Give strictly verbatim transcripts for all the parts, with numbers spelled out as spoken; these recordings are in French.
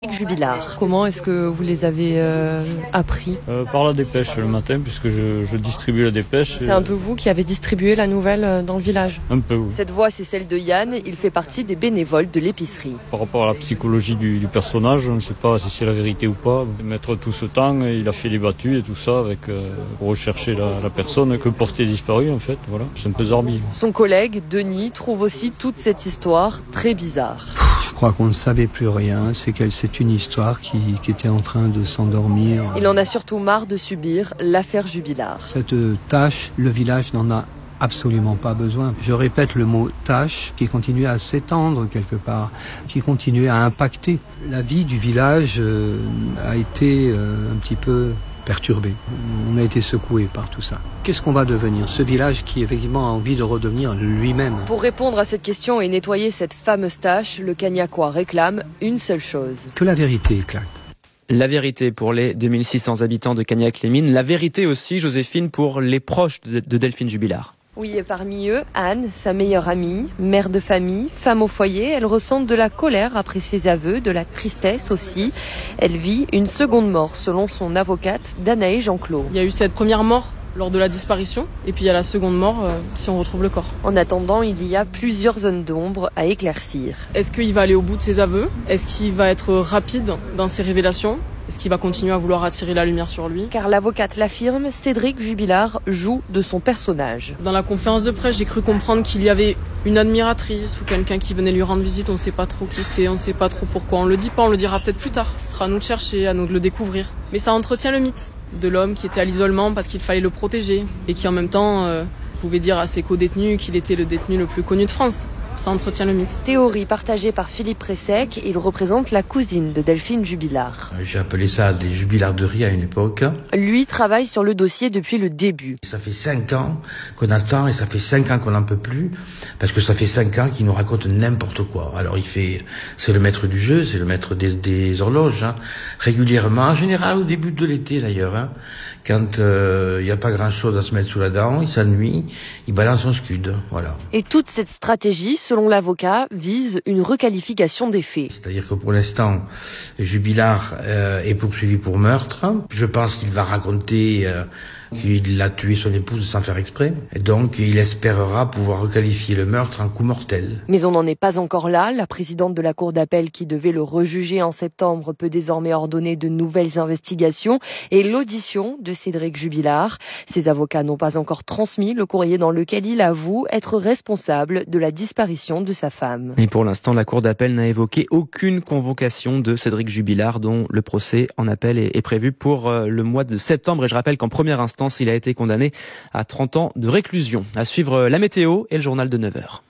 Jubilard. Comment est-ce que vous les avez euh, appris euh, Par la dépêche le matin, puisque je, je distribue la dépêche. C'est un peu vous qui avez distribué la nouvelle dans le village? Un peu, oui. Cette voix, c'est celle de Yann. Il fait partie des bénévoles de l'épicerie. Par rapport à la psychologie du, du personnage, on ne sait pas si c'est la vérité ou pas. Mettre tout ce temps, il a fait les battues et tout ça avec, euh, pour rechercher la, la personne que portait disparu, en fait. Voilà, c'est un peu zarbi. Son collègue, Denis, trouve aussi toute cette histoire très bizarre. Je crois qu'on ne savait plus rien. C'est qu'elle, c'est une histoire qui, qui était en train de s'endormir. Il en a surtout marre de subir l'affaire Jubilard. Cette tâche, le village n'en a absolument pas besoin. Je répète le mot tâche qui continuait à s'étendre quelque part, qui continuait à impacter. La vie du village euh, a été euh, un petit peu perturbé. On a été secoué par tout ça. Qu'est-ce qu'on va devenir? Ce village qui effectivement a envie de redevenir lui-même. Pour répondre à cette question et nettoyer cette fameuse tâche, le Cagnacois réclame une seule chose. Que la vérité éclate. La vérité pour les deux mille six cents habitants de Cagnac-les-Mines. La vérité aussi, Joséphine, pour les proches de, de Delphine Jubilard. Oui, et parmi eux, Anne, sa meilleure amie, mère de famille, femme au foyer, elle ressent de la colère après ses aveux, de la tristesse aussi. Elle vit une seconde mort, selon son avocate, Danae Jean-Claude. Il y a eu cette première mort lors de la disparition, et puis il y a la seconde mort euh, si on retrouve le corps. En attendant, il y a plusieurs zones d'ombre à éclaircir. Est-ce qu'il va aller au bout de ses aveux? Est-ce qu'il va être rapide dans ses révélations? Est-ce qu'il va continuer à vouloir attirer la lumière sur lui? Car l'avocate l'affirme, Cédric Jubilard joue de son personnage. Dans la conférence de presse, j'ai cru comprendre qu'il y avait une admiratrice ou quelqu'un qui venait lui rendre visite. On ne sait pas trop qui c'est, on ne sait pas trop pourquoi. On le dit pas, on le dira peut-être plus tard. Ce sera à nous de chercher, à nous de le découvrir. Mais ça entretient le mythe de l'homme qui était à l'isolement parce qu'il fallait le protéger et qui en même temps euh, pouvait dire à ses co-détenus qu'il était le détenu le plus connu de France. Ça entretient le mythe. Théorie partagée par Philippe Pressec, il représente la cousine de Delphine Jubilard. J'ai appelé ça des jubilarderies à une époque. Lui travaille sur le dossier depuis le début. Ça fait cinq ans qu'on attend et ça fait cinq ans qu'on n'en peut plus parce que ça fait cinq ans qu'il nous raconte n'importe quoi. Alors il fait, c'est le maître du jeu, c'est le maître des, des horloges, hein, régulièrement, en général au début de l'été d'ailleurs, hein, quand il euh, n'y a pas grand-chose à se mettre sous la dent, il s'ennuie, il balance son scud, voilà. Et toute cette stratégie, selon l'avocat, vise une requalification des faits. C'est-à-dire que pour l'instant, Jubilard euh, est poursuivi pour meurtre. Je pense qu'il va raconter euh, qu'il a tué son épouse sans faire exprès. Et donc, il espérera pouvoir requalifier le meurtre en coup mortel. Mais on n'en est pas encore là. La présidente de la cour d'appel qui devait le rejuger en septembre peut désormais ordonner de nouvelles investigations et l'audition de Cédric Jubilard. Ses avocats n'ont pas encore transmis le courrier dans lequel il avoue être responsable de la disparition de sa femme. Et pour l'instant, la cour d'appel n'a évoqué aucune convocation de Cédric Jubilard, dont le procès en appel est, est prévu pour le mois de septembre. Et je rappelle qu'en première instance, il a été condamné à trente ans de réclusion. À suivre la météo et le journal de neuf heures.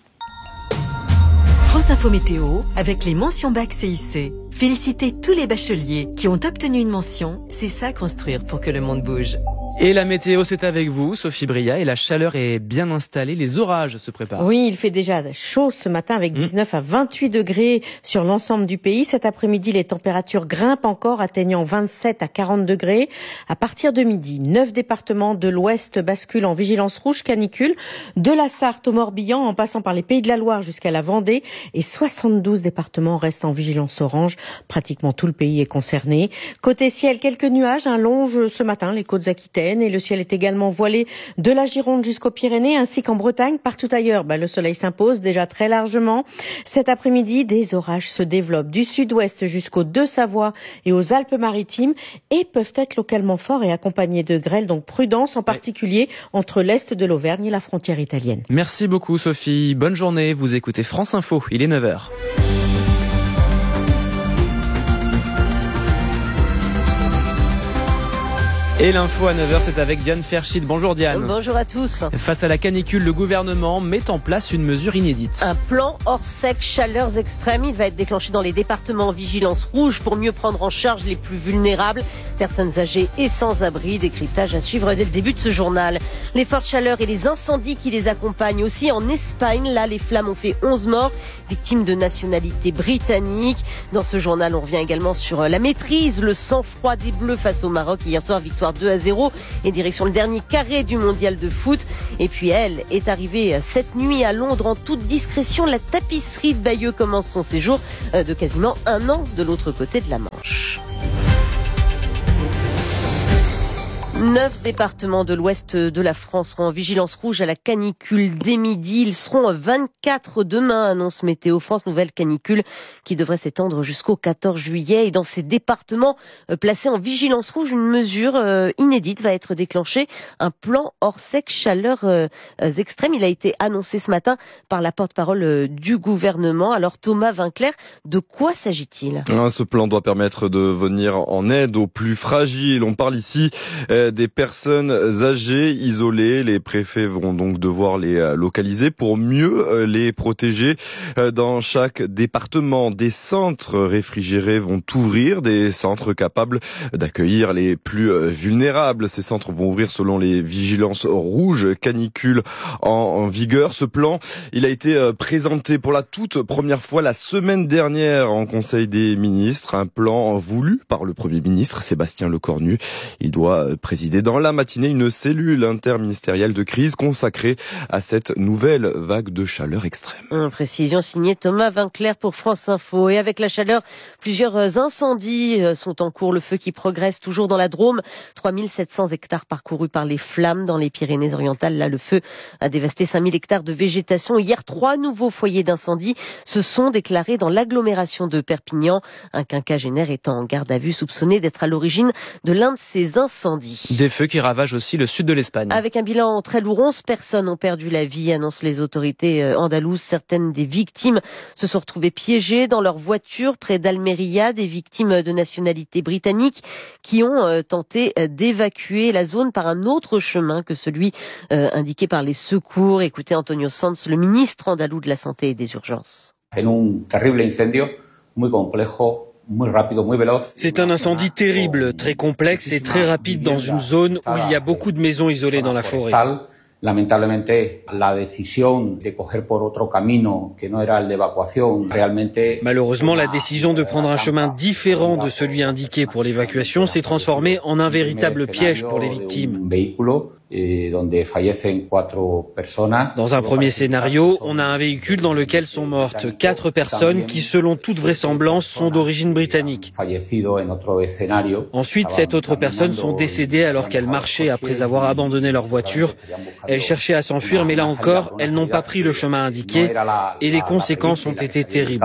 France Info Météo avec les mentions bac C I C. Félicitez tous les bacheliers qui ont obtenu une mention. C'est ça construire pour que le monde bouge. Et la météo, c'est avec vous, Sophie Bria, et la chaleur est bien installée. Les orages se préparent. Oui, il fait déjà chaud ce matin avec dix-neuf à vingt-huit degrés sur l'ensemble du pays. Cet après-midi, les températures grimpent encore, atteignant vingt-sept à quarante degrés. À partir de midi, neuf départements de l'Ouest basculent en vigilance rouge canicule, de la Sarthe au Morbihan, en passant par les Pays de la Loire jusqu'à la Vendée, et soixante-douze départements restent en vigilance orange. Pratiquement tout le pays est concerné. Côté ciel, quelques nuages hein, longent ce matin les côtes aquitaines. Et le ciel est également voilé de la Gironde jusqu'aux Pyrénées, ainsi qu'en Bretagne. Partout ailleurs, bah, le soleil s'impose déjà très largement. Cet après-midi, des orages se développent du sud-ouest jusqu'aux Deux-Savoies et aux Alpes-Maritimes et peuvent être localement forts et accompagnés de grêle. Donc prudence, en particulier entre l'est de l'Auvergne et la frontière italienne. Merci beaucoup Sophie. Bonne journée. Vous écoutez France Info. Il est neuf heures. Et l'info à neuf heures, c'est avec Diane Ferchid. Bonjour Diane. Bonjour à tous. Face à la canicule, le gouvernement met en place une mesure inédite. Un plan hors sec, chaleurs extrêmes. Il va être déclenché dans les départements en vigilance rouge pour mieux prendre en charge les plus vulnérables, personnes âgées et sans abri. Décryptage à suivre dès le début de ce journal. Les fortes chaleurs et les incendies qui les accompagnent aussi en Espagne. Là, les flammes ont fait onze morts, victimes de nationalité britannique. Dans ce journal, on revient également sur la maîtrise, le sang-froid des Bleus face au Maroc. Hier soir, victoire victoire deux à zéro et direction le dernier carré du mondial de foot. Et puis elle est arrivée cette nuit à Londres en toute discrétion. La tapisserie de Bayeux commence son séjour de quasiment un an de l'autre côté de la Manche. Neuf départements de l'ouest de la France seront en vigilance rouge à la canicule dès midi. Ils seront vingt-quatre demain, annonce Météo France. Nouvelle canicule qui devrait s'étendre jusqu'au quatorze juillet. Et dans ces départements placés en vigilance rouge, une mesure inédite va être déclenchée. Un plan hors sec chaleur extrême. Il a été annoncé ce matin par la porte-parole du gouvernement. Alors Thomas Vinclair, de quoi s'agit-il ? Ce plan doit permettre de venir en aide aux plus fragiles. On parle ici des personnes âgées, isolées. Les préfets vont donc devoir les localiser pour mieux les protéger. Dans chaque département, des centres réfrigérés vont ouvrir, des centres capables d'accueillir les plus vulnérables. Ces centres vont ouvrir selon les vigilances rouges, canicule en vigueur. Ce plan, il a été présenté pour la toute première fois la semaine dernière en Conseil des ministres. Un plan voulu par le Premier ministre, Sébastien Lecornu. Il doit présider dans la matinée une cellule interministérielle de crise consacrée à cette nouvelle vague de chaleur extrême. Une précision signée Thomas Vinclair pour France Info. Et avec la chaleur, plusieurs incendies sont en cours. Le feu qui progresse toujours dans la Drôme. trois mille sept cents hectares parcourus par les flammes dans les Pyrénées-Orientales. Là, le feu a dévasté cinq mille hectares de végétation. Hier, trois nouveaux foyers d'incendie se sont déclarés dans l'agglomération de Perpignan. Un quinquagénaire étant en garde à vue, soupçonné d'être à l'origine de l'un de ces incendies. Des feux qui ravagent aussi le sud de l'Espagne. Avec un bilan très lourd, onze personnes ont perdu la vie, annoncent les autorités andalouses. Certaines des victimes se sont retrouvées piégées dans leur voiture près d'Almeria, des victimes de nationalité britannique qui ont tenté d'évacuer la zone par un autre chemin que celui indiqué par les secours. Écoutez Antonio Sanz, le ministre andalou de la Santé et des Urgences. En un terrible incendio muy complejo. C'est un incendie terrible, très complexe et très rapide dans une zone où il y a beaucoup de maisons isolées dans la forêt. Lamentablemente, la decisión de coger por otro camino que no era el de evacuación, realmente. Malheureusement, la décision de prendre un chemin différent de celui indiqué pour l'évacuation s'est transformée en un véritable piège pour les victimes. Dans un premier scénario, on a un véhicule dans lequel sont mortes quatre personnes qui, selon toute vraisemblance, sont d'origine britannique. Ensuite, sept autres personnes sont décédées alors qu'elles marchaient après avoir abandonné leur voiture. Elles cherchaient à s'enfuir, mais là encore, elles n'ont pas pris le chemin indiqué et les conséquences ont été terribles.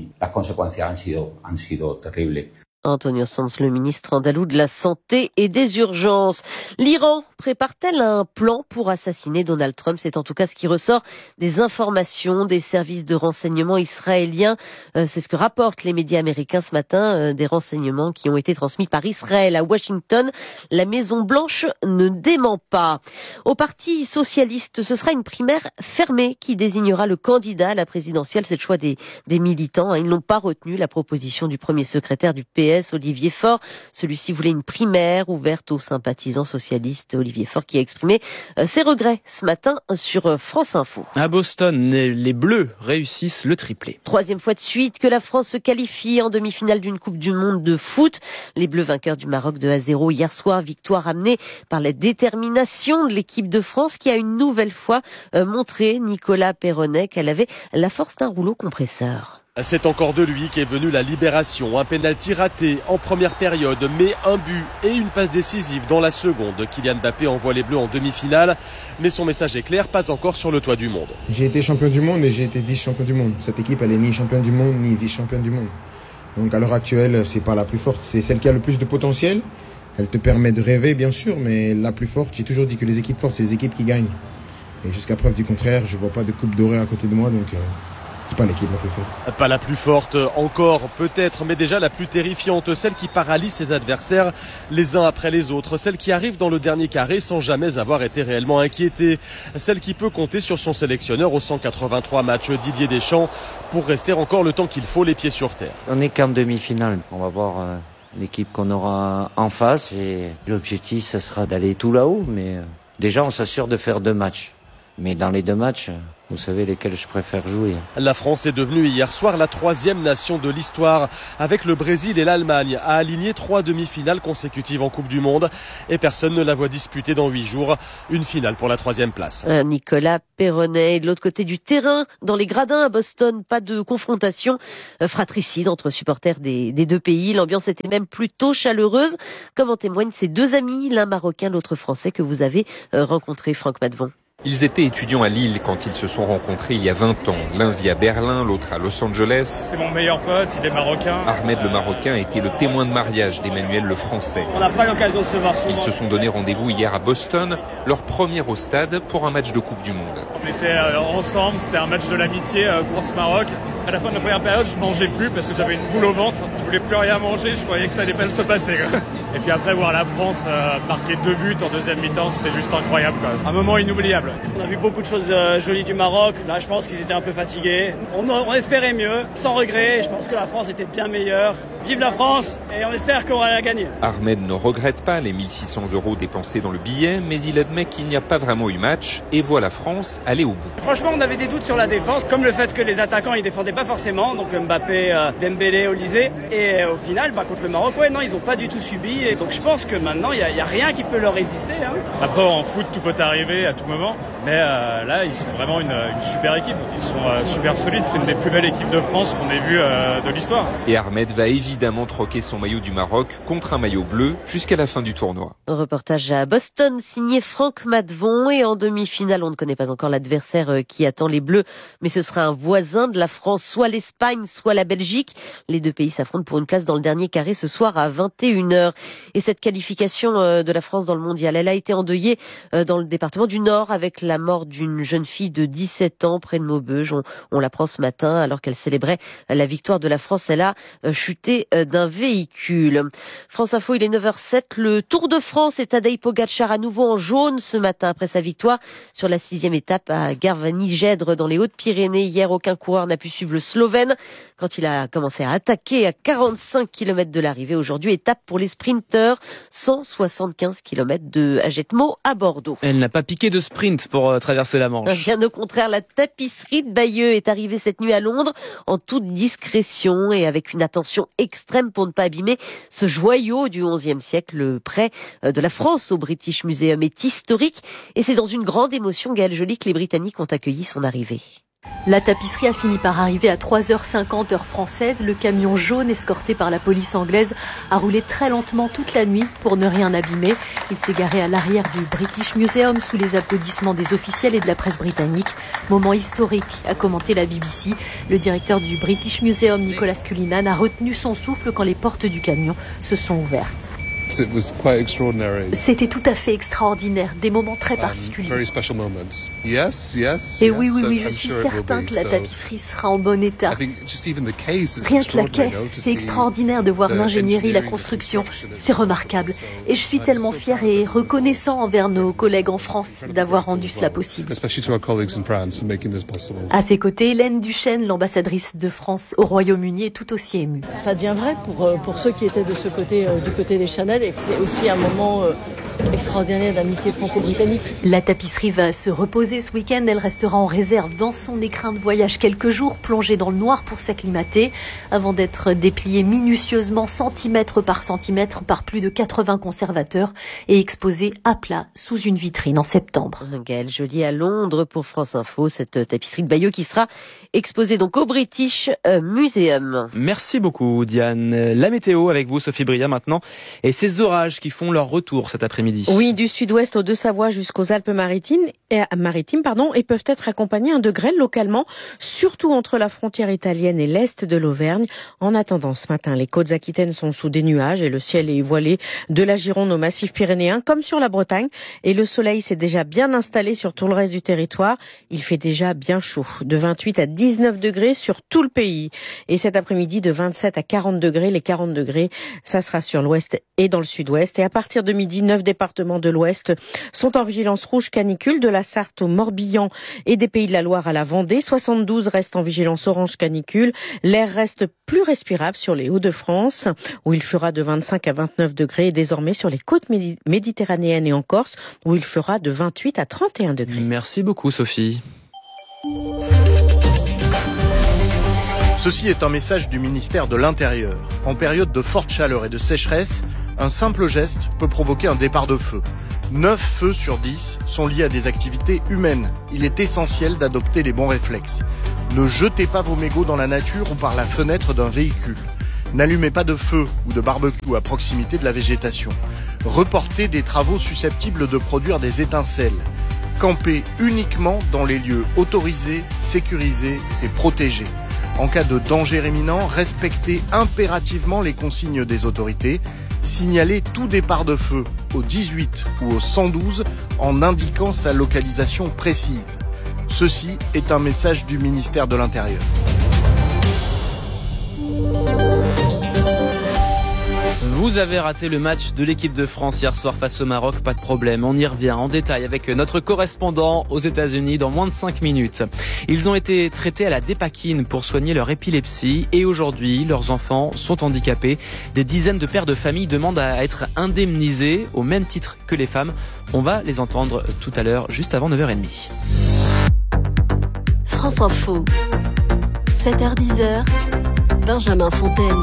Antonio Sanz, le ministre andalou de la Santé et des Urgences. L'Iran prépare-t-elle un plan pour assassiner Donald Trump ? C'est en tout cas ce qui ressort des informations des services de renseignement israéliens. Euh, c'est ce que rapportent les médias américains ce matin, euh, des renseignements qui ont été transmis par Israël à Washington. La Maison-Blanche ne dément pas. Au Parti socialiste, ce sera une primaire fermée qui désignera le candidat à la présidentielle. C'est le choix des, des militants. Ils n'ont pas retenu la proposition du premier secrétaire du P S, Olivier Faure. Celui-ci voulait une primaire ouverte aux sympathisants socialistes. Olivier Faure qui a exprimé ses regrets ce matin sur France Info. À Boston, les Bleus réussissent le triplé. Troisième fois de suite que la France se qualifie en demi-finale d'une Coupe du Monde de foot. Les Bleus vainqueurs du Maroc deux à zéro hier soir. Victoire amenée par la détermination de l'équipe de France qui a une nouvelle fois montré, Nicolas Perronnet, qu'elle avait la force d'un rouleau compresseur. C'est encore de lui qu'est venue la libération. Un pénalty raté en première période, mais un but et une passe décisive dans la seconde. Kylian Mbappé envoie les Bleus en demi-finale, mais son message est clair, pas encore sur le toit du monde. J'ai été champion du monde et j'ai été vice-champion du monde. Cette équipe, elle est ni championne du monde, ni vice-championne du monde. Donc à l'heure actuelle, c'est pas la plus forte. C'est celle qui a le plus de potentiel. Elle te permet de rêver, bien sûr, mais la plus forte, j'ai toujours dit que les équipes fortes, c'est les équipes qui gagnent. Et jusqu'à preuve du contraire, je vois pas de coupe dorée à côté de moi, donc... Euh... c'est pas l'équipe la plus forte. Pas la plus forte encore, peut-être, mais déjà la plus terrifiante, celle qui paralyse ses adversaires les uns après les autres, celle qui arrive dans le dernier carré sans jamais avoir été réellement inquiétée, celle qui peut compter sur son sélectionneur aux cent quatre-vingt-trois matchs, Didier Deschamps, pour rester encore le temps qu'il faut les pieds sur terre. On n'est qu'en demi-finale, on va voir euh, l'équipe qu'on aura en face et l'objectif, ça sera d'aller tout là-haut, mais euh, déjà on s'assure de faire deux matchs. Mais dans les deux matchs, vous savez lesquels je préfère jouer. La France est devenue hier soir la troisième nation de l'histoire, avec le Brésil et l'Allemagne, à aligner trois demi-finales consécutives en Coupe du Monde. Et personne ne la voit disputer dans huit jours. Une finale pour la troisième place. Nicolas Perronnet, de l'autre côté du terrain, dans les gradins à Boston, pas de confrontation fratricide entre supporters des, des deux pays. L'ambiance était même plutôt chaleureuse, comme en témoignent ces deux amis, l'un marocain, l'autre français, que vous avez rencontré, Franck Matvon. Ils étaient étudiants à Lille quand ils se sont rencontrés il y a vingt ans. L'un vit à Berlin, l'autre à Los Angeles. C'est mon meilleur pote, il est marocain. Ahmed le Marocain était le témoin de mariage d'Emmanuel le Français. On n'a pas l'occasion de se voir souvent. Ils se sont donné rendez-vous hier à Boston, leur premier au stade pour un match de Coupe du Monde. On était ensemble, c'était un match de l'amitié France-Maroc. À la fin de la première période, je mangeais plus parce que j'avais une boule au ventre. Je voulais plus rien manger, je croyais que ça allait pas se passer. Et puis après, voir la France marquer deux buts en deuxième mi-temps, c'était juste incroyable. Un moment inoubliable. On a vu beaucoup de choses euh, jolies du Maroc. Là, je pense qu'ils étaient un peu fatigués. On, on espérait mieux, sans regret. Je pense que la France était bien meilleure. Vive la France et on espère qu'on va la gagner. Ahmed ne regrette pas les mille six cents euros dépensés dans le billet, mais il admet qu'il n'y a pas vraiment eu match et voit la France aller au bout. Franchement, on avait des doutes sur la défense, comme le fait que les attaquants ils défendaient pas forcément, donc Mbappé, euh, Dembélé, Olise. Et euh, au final, bah, contre le Maroc, ouais, non, ils ont pas du tout subi. Et donc je pense que maintenant, il y, y a rien qui peut leur résister. Hein. Après, en foot, tout peut arriver à tout moment, mais euh, là, ils sont vraiment une, une super équipe. Ils sont euh, super solides. C'est une des plus belles équipes de France qu'on ait vues euh, de l'histoire. Et Ahmed va évidemment troquer son maillot du Maroc contre un maillot bleu jusqu'à la fin du tournoi. Un reportage à Boston signé Franck Matvon, et en demi-finale, on ne connaît pas encore l'adversaire qui attend les Bleus, mais ce sera un voisin de la France, soit l'Espagne, soit la Belgique. Les deux pays s'affrontent pour une place dans le dernier carré ce soir à vingt et une heures. Et cette qualification de la France dans le mondial, elle a été endeuillée dans le département du Nord avec la mort d'une jeune fille de dix-sept ans près de Maubeuge. On, on l'apprend ce matin alors qu'elle célébrait la victoire de la France. Elle a chuté d'un véhicule. France Info, il est neuf heures sept. Le Tour de France et Tadej Pogačar à nouveau en jaune ce matin après sa victoire sur la sixième étape à Garvagny-Gèdre dans les Hautes-Pyrénées. Hier, aucun coureur n'a pu suivre le Slovène quand il a commencé à attaquer à quarante-cinq kilomètres de l'arrivée. Aujourd'hui, étape pour les sprinteurs, cent soixante-quinze kilomètres de Agetmo à Bordeaux. Elle n'a pas piqué de sprint pour euh, traverser la Manche. Bien au contraire, la tapisserie de Bayeux est arrivée cette nuit à Londres en toute discrétion et avec une attention extrême pour ne pas abîmer ce joyau du onzième siècle. Le prêt de la France au British Museum est historique et c'est dans une grande émotion, Gaëlle Joly, que les Britanniques ont accueilli son arrivée. La tapisserie a fini par arriver à trois heures cinquante heure française. Le camion jaune escorté par la police anglaise a roulé très lentement toute la nuit pour ne rien abîmer. Il s'est garé à l'arrière du British Museum sous les applaudissements des officiels et de la presse britannique. Moment historique, a commenté la B B C. Le directeur du British Museum, Nicolas Cullinan, a retenu son souffle quand les portes du camion se sont ouvertes. C'était tout à fait extraordinaire, des moments très particuliers. Et oui, oui, oui, je suis certain que la tapisserie sera en bon état. Rien que la caisse, c'est extraordinaire de voir l'ingénierie, la construction, c'est remarquable. Et je suis tellement fier et reconnaissant envers nos collègues en France d'avoir rendu cela possible. À ses côtés, Hélène Duchesne, l'ambassadrice de France au Royaume-Uni, est tout aussi émue. Ça devient vrai pour, pour ceux qui étaient de ce côté, du côté des Chanel. Et c'est aussi un moment euh, extraordinaire d'amitié franco-britannique. La tapisserie va se reposer ce week-end. Elle restera en réserve dans son écrin de voyage quelques jours, plongée dans le noir pour s'acclimater, avant d'être dépliée minutieusement, centimètre par centimètre, par plus de quatre-vingts conservateurs et exposée à plat sous une vitrine en septembre. Gaëlle Joly à Londres pour France Info. Cette tapisserie de Bayeux qui sera exposée donc au British Museum. Merci beaucoup Diane. La météo avec vous Sophie Bria maintenant. Et ces orages qui font leur retour cet après-midi. Oui, du sud-ouest aux Deux-Savoie jusqu'aux Alpes-Maritimes et, maritimes, pardon, et peuvent être accompagnés de grêle localement, surtout entre la frontière italienne et l'est de l'Auvergne. En attendant, ce matin, les côtes aquitaines sont sous des nuages et le ciel est voilé de la Gironde au massif pyrénéen, comme sur la Bretagne. Et le soleil s'est déjà bien installé sur tout le reste du territoire. Il fait déjà bien chaud, de vingt-huit à dix-neuf degrés sur tout le pays. Et cet après-midi, de vingt-sept à quarante degrés. Les quarante degrés, ça sera sur l'ouest et dans le sud-ouest. Et à partir de midi, neuf départements départements de l'Ouest sont en vigilance rouge canicule, de la Sarthe au Morbihan et des Pays de la Loire à la Vendée. soixante-douze restent en vigilance orange canicule. L'air reste plus respirable sur les Hauts-de-France, où il fera de vingt-cinq à vingt-neuf degrés, et désormais sur les côtes méditerranéennes et en Corse, où il fera de vingt-huit à trente et un degrés. Merci beaucoup, Sophie. Ceci est un message du ministère de l'Intérieur. En période de forte chaleur et de sécheresse, un simple geste peut provoquer un départ de feu. neuf feux sur dix sont liés à des activités humaines. Il est essentiel d'adopter les bons réflexes. Ne jetez pas vos mégots dans la nature ou par la fenêtre d'un véhicule. N'allumez pas de feu ou de barbecue à proximité de la végétation. Reportez des travaux susceptibles de produire des étincelles. Campez uniquement dans les lieux autorisés, sécurisés et protégés. En cas de danger imminent, respectez impérativement les consignes des autorités. Signalez tout départ de feu au dix-huit ou au cent douze en indiquant sa localisation précise. Ceci est un message du ministère de l'Intérieur. Vous avez raté le match de l'équipe de France hier soir face au Maroc, pas de problème. On y revient en détail avec notre correspondant aux États-Unis dans moins de cinq minutes. Ils ont été traités à la dépakine pour soigner leur épilepsie et aujourd'hui, leurs enfants sont handicapés. Des dizaines de pères de famille demandent à être indemnisés au même titre que les femmes. On va les entendre tout à l'heure, juste avant neuf heures trente. France Info, sept heures dix, Benjamin Fontaine.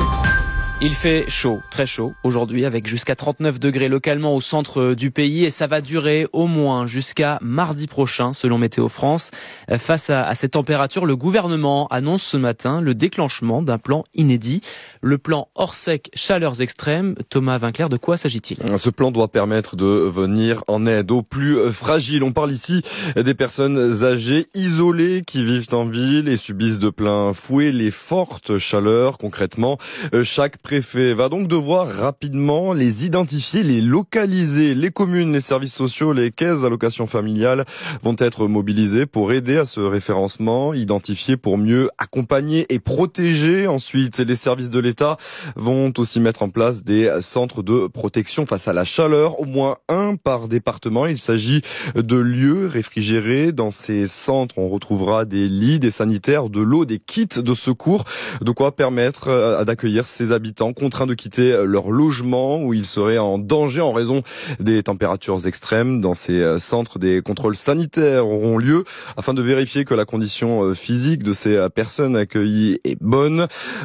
Il fait chaud, très chaud aujourd'hui avec jusqu'à trente-neuf degrés localement au centre du pays et ça va durer au moins jusqu'à mardi prochain selon Météo France. Face à, à ces températures, le gouvernement annonce ce matin le déclenchement d'un plan inédit. Le plan hors sec chaleurs extrêmes. Thomas Vinclair, de quoi s'agit-il ? Ce plan doit permettre de venir en aide aux plus fragiles. On parle ici des personnes âgées, isolées, qui vivent en ville et subissent de plein fouet les fortes chaleurs. Concrètement, chaque Le préfet va donc devoir rapidement les identifier, les localiser. Les communes, les services sociaux, les caisses d'allocations familiales vont être mobilisés pour aider à ce référencement, identifier pour mieux accompagner et protéger. Ensuite, les services de l'État vont aussi mettre en place des centres de protection face à la chaleur, au moins un par département. Il s'agit de lieux réfrigérés. Dans ces centres, on retrouvera des lits, des sanitaires, de l'eau, des kits de secours, de quoi permettre d'accueillir ces habitants contraints de quitter leur logement où ils seraient en danger en raison des températures extrêmes. Dans ces centres, des contrôles sanitaires auront lieu afin de vérifier que la condition physique de ces personnes accueillies est bonne.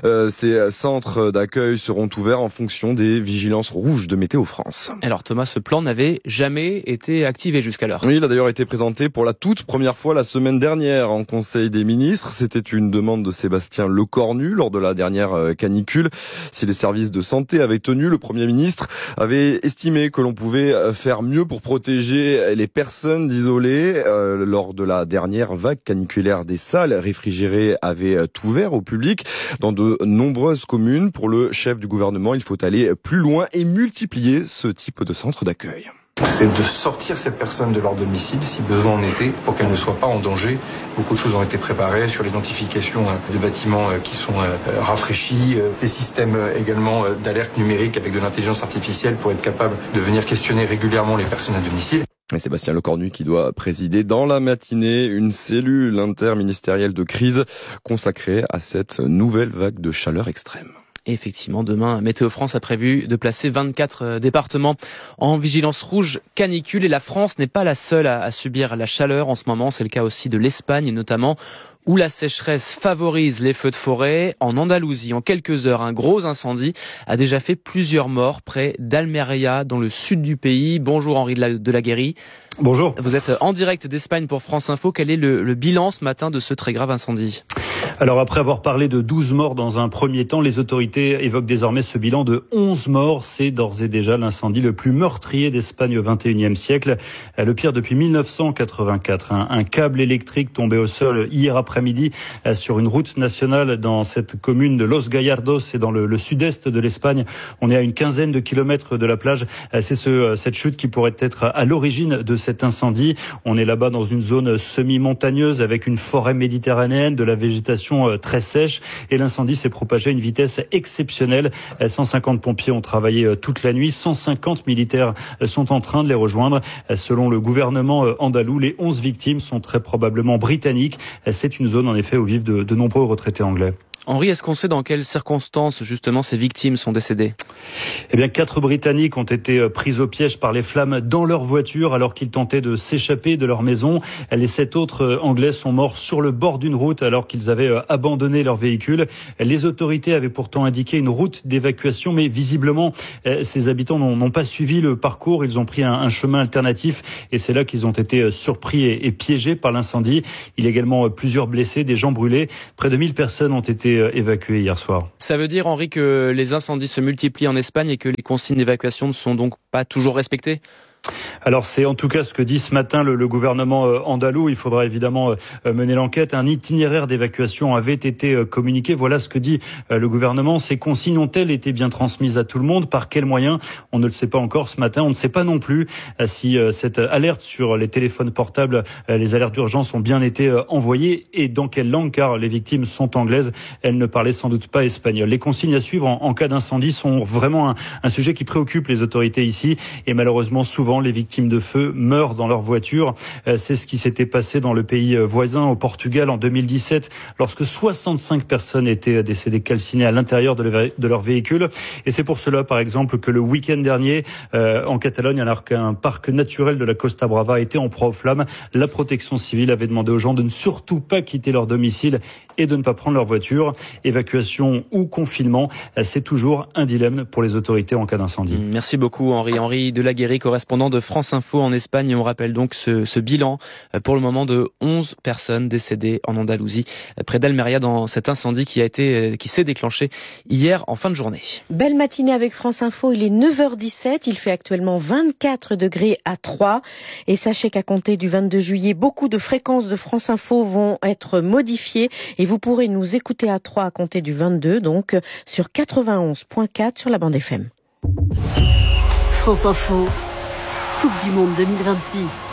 Ces centres d'accueil seront ouverts en fonction des vigilances rouges de Météo France. Alors Thomas, ce plan n'avait jamais été activé jusqu'alors. Oui, il a d'ailleurs été présenté pour la toute première fois la semaine dernière en Conseil des ministres. C'était une demande de Sébastien Lecornu lors de la dernière canicule. Si les services de santé avaient tenu, le Premier ministre avait estimé que l'on pouvait faire mieux pour protéger les personnes isolées. Euh, lors de la dernière vague caniculaire, des salles réfrigérées avaient ouvert au public dans de nombreuses communes. Pour le chef du gouvernement, il faut aller plus loin et multiplier ce type de centre d'accueil. C'est de sortir ces personnes de leur domicile, si besoin en était, pour qu'elles ne soient pas en danger. Beaucoup de choses ont été préparées sur l'identification de bâtiments qui sont rafraîchis, des systèmes également d'alerte numérique avec de l'intelligence artificielle pour être capable de venir questionner régulièrement les personnes à domicile. Et Sébastien Lecornu qui doit présider dans la matinée une cellule interministérielle de crise consacrée à cette nouvelle vague de chaleur extrême. Et effectivement, demain, Météo France a prévu de placer vingt-quatre départements en vigilance rouge canicule. Et la France n'est pas la seule à, à subir la chaleur en ce moment. C'est le cas aussi de l'Espagne, notamment, où la sécheresse favorise les feux de forêt. En Andalousie, en quelques heures, un gros incendie a déjà fait plusieurs morts près d'Almeria, dans le sud du pays. Bonjour Henri de la Guéry. Bonjour. Vous êtes en direct d'Espagne pour France Info. Quel est le, le bilan ce matin de ce très grave incendie ? Alors après avoir parlé de douze morts dans un premier temps, les autorités évoquent désormais ce bilan de onze morts. C'est d'ores et déjà l'incendie le plus meurtrier d'Espagne au vingt et unième siècle. Le pire depuis mille neuf cent quatre-vingt-quatre. Un, un câble électrique tombé au sol hier après-midi sur une route nationale dans cette commune de Los Gallardos, c'est dans le, le sud-est de l'Espagne. On est à une quinzaine de kilomètres de la plage. C'est ce, cette chute qui pourrait être à l'origine de cet incendie. On est là-bas dans une zone semi-montagneuse avec une forêt méditerranéenne, de la végétation situation très sèche et l'incendie s'est propagé à une vitesse exceptionnelle. cent cinquante pompiers ont travaillé toute la nuit, cent cinquante militaires sont en train de les rejoindre. Selon le gouvernement andalou, les onze victimes sont très probablement britanniques. C'est une zone en effet où vivent de, de nombreux retraités anglais. Henri, est-ce qu'on sait dans quelles circonstances justement ces victimes sont décédées ? Eh bien, quatre Britanniques ont été pris au piège par les flammes dans leur voiture alors qu'ils tentaient de s'échapper de leur maison. Les sept autres Anglais sont morts sur le bord d'une route alors qu'ils avaient abandonné leur véhicule. Les autorités avaient pourtant indiqué une route d'évacuation, mais visiblement, ces habitants n'ont, n'ont pas suivi le parcours. Ils ont pris un, un chemin alternatif et c'est là qu'ils ont été surpris et, et piégés par l'incendie. Il y a également plusieurs blessés, des gens brûlés. Près de mille personnes ont été évacués hier soir. Ça veut dire, Henri, que les incendies se multiplient en Espagne et que les consignes d'évacuation ne sont donc pas toujours respectées ? Alors c'est en tout cas ce que dit ce matin le, le gouvernement andalou. Il faudra évidemment mener l'enquête. Un itinéraire d'évacuation avait été communiqué. Voilà ce que dit le gouvernement. Ces consignes ont-elles été bien transmises à tout le monde ? Par quels moyens ? On ne le sait pas encore ce matin. On ne sait pas non plus si cette alerte sur les téléphones portables, les alertes d'urgence ont bien été envoyées et dans quelle langue, car les victimes sont anglaises. Elles ne parlaient sans doute pas espagnol. Les consignes à suivre en, en cas d'incendie sont vraiment un, un sujet qui préoccupe les autorités ici et malheureusement souvent les victimes de feu meurent dans leur voiture. C'est ce qui s'était passé dans le pays voisin, au Portugal, en deux mille dix-sept, lorsque soixante-cinq personnes étaient décédées calcinées à l'intérieur de leur véhicule. Et c'est pour cela, par exemple, que le week-end dernier, euh, en Catalogne, alors qu'un parc naturel de la Costa Brava était en proie aux flammes, la protection civile avait demandé aux gens de ne surtout pas quitter leur domicile et de ne pas prendre leur voiture. Évacuation ou confinement, c'est toujours un dilemme pour les autorités en cas d'incendie. Merci beaucoup, Henri. Henri Delaguérie, correspondant de France Info en Espagne. Et on rappelle donc ce, ce bilan pour le moment de onze personnes décédées en Andalousie, près d'Almeria, dans cet incendie qui a été, qui s'est déclenché hier en fin de journée. Belle matinée avec France Info. Il est neuf heures dix-sept. Il fait actuellement vingt-quatre degrés à Troyes. Et sachez qu'à compter du vingt-deux juillet, beaucoup de fréquences de France Info vont être modifiées. Et vous pourrez nous écouter à Troyes à compter du vingt-deux, donc sur quatre-vingt-onze virgule quatre sur la bande F M. France Info. Coupe du Monde deux mille vingt-six.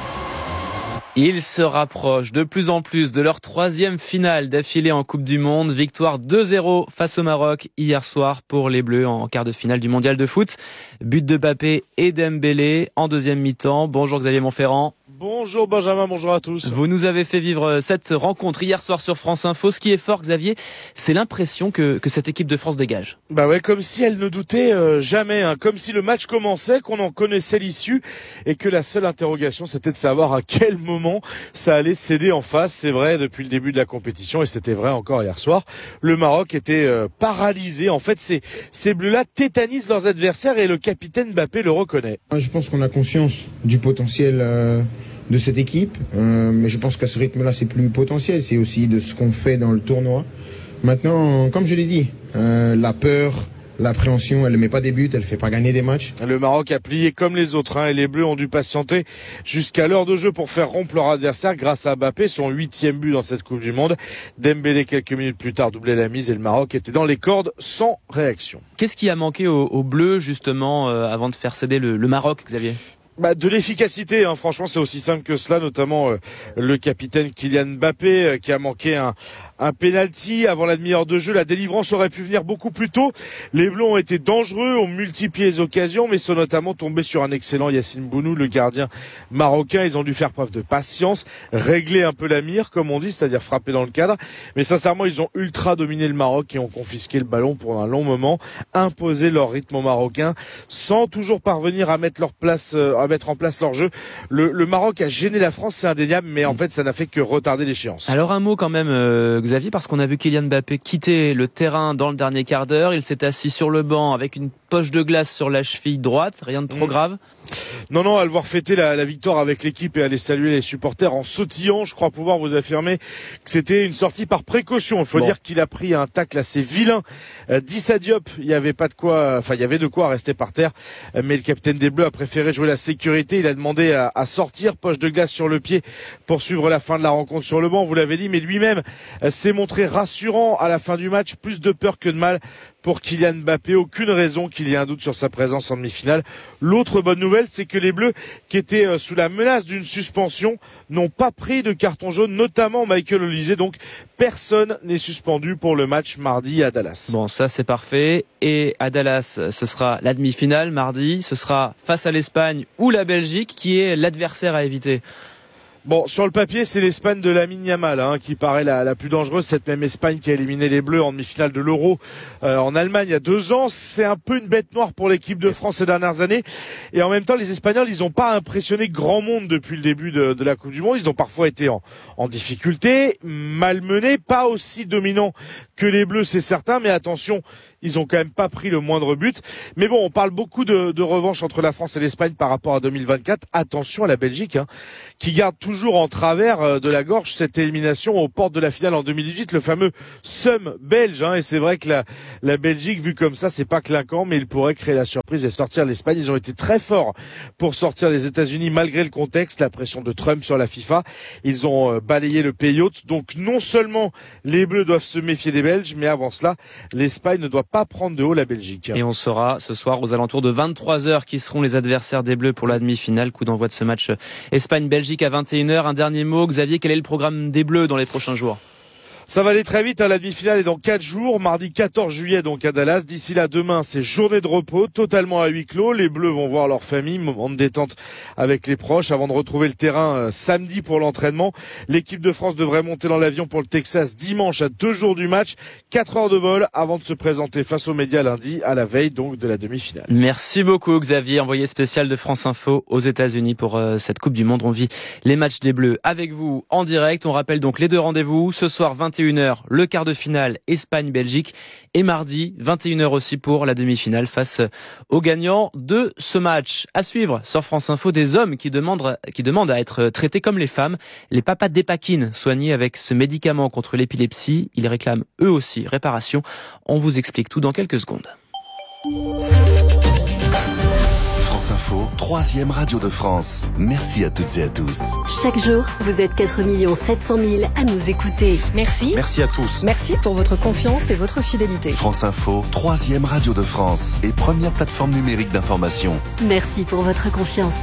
Ils se rapprochent de plus en plus de leur troisième finale d'affilée en Coupe du Monde. Victoire deux zéro face au Maroc hier soir pour les Bleus en quart de finale du Mondial de foot. But de Mbappé et Dembélé en deuxième mi-temps. Bonjour Xavier Montferrand. Bonjour Benjamin, bonjour à tous. Vous nous avez fait vivre cette rencontre hier soir sur France Info. Ce qui est fort, Xavier, c'est l'impression que, que cette équipe de France dégage. Bah ouais, comme si elle ne doutait euh, jamais, hein. Comme si le match commençait, qu'on en connaissait l'issue et que la seule interrogation c'était de savoir à quel moment ça allait céder en face. C'est vrai depuis le début de la compétition et c'était vrai encore hier soir. Le Maroc était euh, paralysé. En fait, ces, ces Bleus-là tétanisent leurs adversaires et le capitaine Mbappé le reconnaît. Je pense qu'on a conscience du potentiel euh... de cette équipe, euh, mais je pense qu'à ce rythme-là, c'est plus potentiel, c'est aussi de ce qu'on fait dans le tournoi. Maintenant, comme je l'ai dit, euh, la peur, l'appréhension, elle ne met pas des buts, elle ne fait pas gagner des matchs. Le Maroc a plié comme les autres, hein, et les Bleus ont dû patienter jusqu'à l'heure de jeu pour faire rompre leur adversaire grâce à Mbappé, son huitième but dans cette Coupe du Monde. Dembélé, quelques minutes plus tard, doublait la mise et le Maroc était dans les cordes sans réaction. Qu'est-ce qui a manqué aux, aux Bleus, justement, euh, avant de faire céder le, le Maroc, Xavier ? Bah, de l'efficacité, hein. Franchement c'est aussi simple que cela, notamment euh, le capitaine Kylian Mbappé euh, qui a manqué un, un penalty avant la demi-heure de jeu. La délivrance aurait pu venir beaucoup plus tôt. Les Bleus ont été dangereux, ont multiplié les occasions, mais sont notamment tombés sur un excellent Yassine Bounou, le gardien marocain. Ils ont dû faire preuve de patience, régler un peu la mire comme on dit, c'est-à-dire frapper dans le cadre, mais sincèrement ils ont ultra dominé le Maroc et ont confisqué le ballon pour un long moment, imposé leur rythme aux Marocains sans toujours parvenir à mettre leur place euh, à mettre en place leur jeu. Le, le Maroc a gêné la France, c'est indéniable, mais en fait ça n'a fait que retarder l'échéance. Alors un mot quand même, euh, Xavier, parce qu'on a vu Kylian Mbappé quitter le terrain dans le dernier quart d'heure. Il s'est assis sur le banc avec une poche de glace sur la cheville droite, rien de trop mmh. grave. Non, non, à le voir fêter la, la victoire avec l'équipe et aller saluer les supporters en sautillant, je crois pouvoir vous affirmer que c'était une sortie par précaution. Il faut bon. dire qu'il a pris un tacle assez vilain euh, d'Issa Diop. Il y avait pas de quoi, enfin il y avait de quoi rester par terre, mais le capitaine des Bleus a préféré jouer la sécurité. Il a demandé à, à sortir, poche de glace sur le pied pour suivre la fin de la rencontre sur le banc. Vous l'avez dit, mais lui-même euh, s'est montré rassurant à la fin du match, plus de peur que de mal. pour Kylian Mbappé. Aucune raison qu'il y ait un doute sur sa présence en demi-finale. L'autre bonne nouvelle, c'est que les Bleus, qui étaient sous la menace d'une suspension, n'ont pas pris de carton jaune, notamment Michael Olise. Donc personne n'est suspendu pour le match mardi à Dallas. Bon, ça c'est parfait. Et à Dallas, ce sera la demi-finale mardi. Ce sera face à l'Espagne ou la Belgique, qui est l'adversaire à éviter. Bon, sur le papier, c'est l'Espagne de Lamine Yamal hein, qui paraît la, la plus dangereuse. Cette même Espagne qui a éliminé les Bleus en demi-finale de l'Euro euh, en Allemagne il y a deux ans. C'est un peu une bête noire pour l'équipe de France ces dernières années. Et en même temps, les Espagnols, ils n'ont pas impressionné grand monde depuis le début de, de la Coupe du Monde. Ils ont parfois été en, en difficulté, malmenés, pas aussi dominants que les Bleus, c'est certain. Mais attention, ils ont quand même pas pris le moindre but. Mais bon, on parle beaucoup de, de revanche entre la France et l'Espagne par rapport à deux mille vingt-quatre. Attention à la Belgique, hein, qui garde toujours en travers de la gorge cette élimination aux portes de la finale en deux mille dix-huit, le fameux somme belge. Hein, et c'est vrai que la, la Belgique, vu comme ça, c'est pas clinquant, mais il pourrait créer la surprise et sortir l'Espagne. Ils ont été très forts pour sortir les États-Unis malgré le contexte, la pression de Trump sur la FIFA. Ils ont balayé le pays hôte. Donc non seulement les Bleus doivent se méfier des Belges, mais avant cela, l'Espagne ne doit pas prendre de haut la Belgique. Et on saura ce soir aux alentours de vingt-trois heures qui seront les adversaires des Bleus pour la demi-finale. Coup d'envoi de ce match Espagne-Belgique à vingt et une heures. Un dernier mot, Xavier, quel est le programme des Bleus dans les prochains jours ? Ça va aller très vite, hein. La demi-finale est dans quatre jours, mardi quatorze juillet donc à Dallas. D'ici là, demain, c'est journée de repos, totalement à huis clos. Les Bleus vont voir leur famille, moment de détente avec les proches avant de retrouver le terrain euh, samedi pour l'entraînement. L'équipe de France devrait monter dans l'avion pour le Texas dimanche à deux jours du match. Quatre heures de vol avant de se présenter face aux médias lundi à la veille donc de la demi-finale. Merci beaucoup Xavier, envoyé spécial de France Info aux États-Unis pour euh, cette Coupe du Monde. On vit les matchs des Bleus avec vous en direct. On rappelle donc les deux rendez-vous. Ce soir vingt et une heures, le quart de finale Espagne-Belgique et mardi vingt et une heures aussi pour la demi-finale face aux gagnants de ce match. À suivre sur France Info, des hommes qui demandent, qui demandent à être traités comme les femmes. Les papas d'Épakine soignés avec ce médicament contre l'épilepsie. Ils réclament eux aussi réparation. On vous explique tout dans quelques secondes. France Info, troisième radio de France. Merci à toutes et à tous. Chaque jour, vous êtes quatre millions sept cent mille à nous écouter. Merci. Merci à tous. Merci pour votre confiance et votre fidélité. France Info, troisième radio de France et première plateforme numérique d'information. Merci pour votre confiance.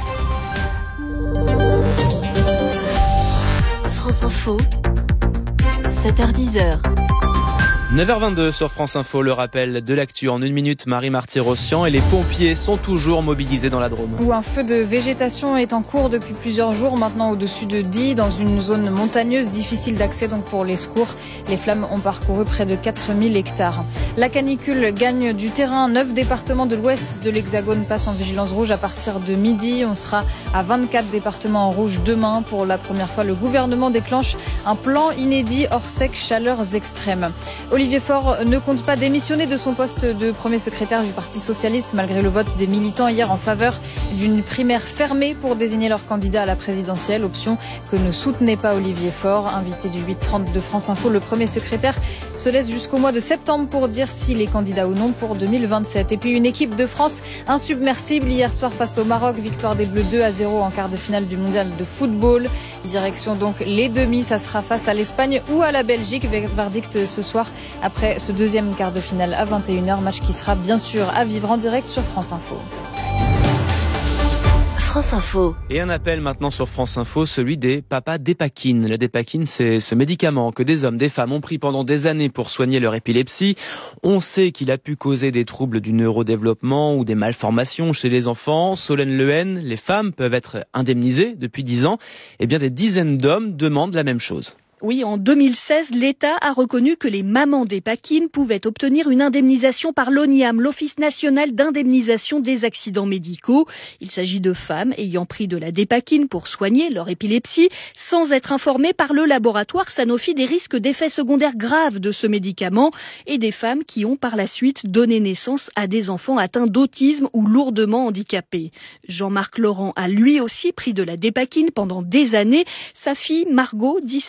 France Info, sept heures dix. neuf heures vingt-deux sur France Info, le rappel de l'actu en une minute, Marie Marty-Rossian, et les pompiers sont toujours mobilisés dans la Drôme. Où un feu de végétation est en cours depuis plusieurs jours maintenant au-dessus de Die, dans une zone montagneuse, difficile d'accès donc pour les secours. Les flammes ont parcouru près de quatre mille hectares. La canicule gagne du terrain. Neuf départements de l'ouest de l'Hexagone passent en vigilance rouge à partir de midi. On sera à vingt-quatre départements en rouge demain. Pour la première fois, le gouvernement déclenche un plan inédit hors sec chaleurs extrêmes. Olivier Faure ne compte pas démissionner de son poste de premier secrétaire du Parti socialiste malgré le vote des militants hier en faveur d'une primaire fermée pour désigner leur candidat à la présidentielle, option que ne soutenait pas Olivier Faure. Invité du huit trente de France Info, le premier secrétaire se laisse jusqu'au mois de septembre pour dire s'il est candidat ou non pour deux mille vingt-sept. Et puis une équipe de France insubmersible hier soir face au Maroc, victoire des Bleus deux à zéro en quart de finale du mondial de football. Direction donc les demi, ça sera face à l'Espagne ou à la Belgique. Verdict ce soir après ce deuxième quart de finale à vingt et une heures, match qui sera bien sûr à vivre en direct sur France Info. France Info. Et un appel maintenant sur France Info, celui des papas d'Épakine. La Dépakine, c'est ce médicament que des hommes, des femmes ont pris pendant des années pour soigner leur épilepsie. On sait qu'il a pu causer des troubles du neurodéveloppement ou des malformations chez les enfants. Solène Lehen, les femmes peuvent être indemnisées depuis dix ans. Eh bien, des dizaines d'hommes demandent la même chose. Oui, en deux mille seize, l'État a reconnu que les mamans d'Épakine pouvaient obtenir une indemnisation par l'O N I A M, l'Office national d'indemnisation des accidents médicaux. Il s'agit de femmes ayant pris de la Dépakine pour soigner leur épilepsie sans être informées par le laboratoire Sanofi des risques d'effets secondaires graves de ce médicament et des femmes qui ont par la suite donné naissance à des enfants atteints d'autisme ou lourdement handicapés. Jean-Marc Laurent a lui aussi pris de la Dépakine pendant des années. Sa fille, Margot, dix-sept ans,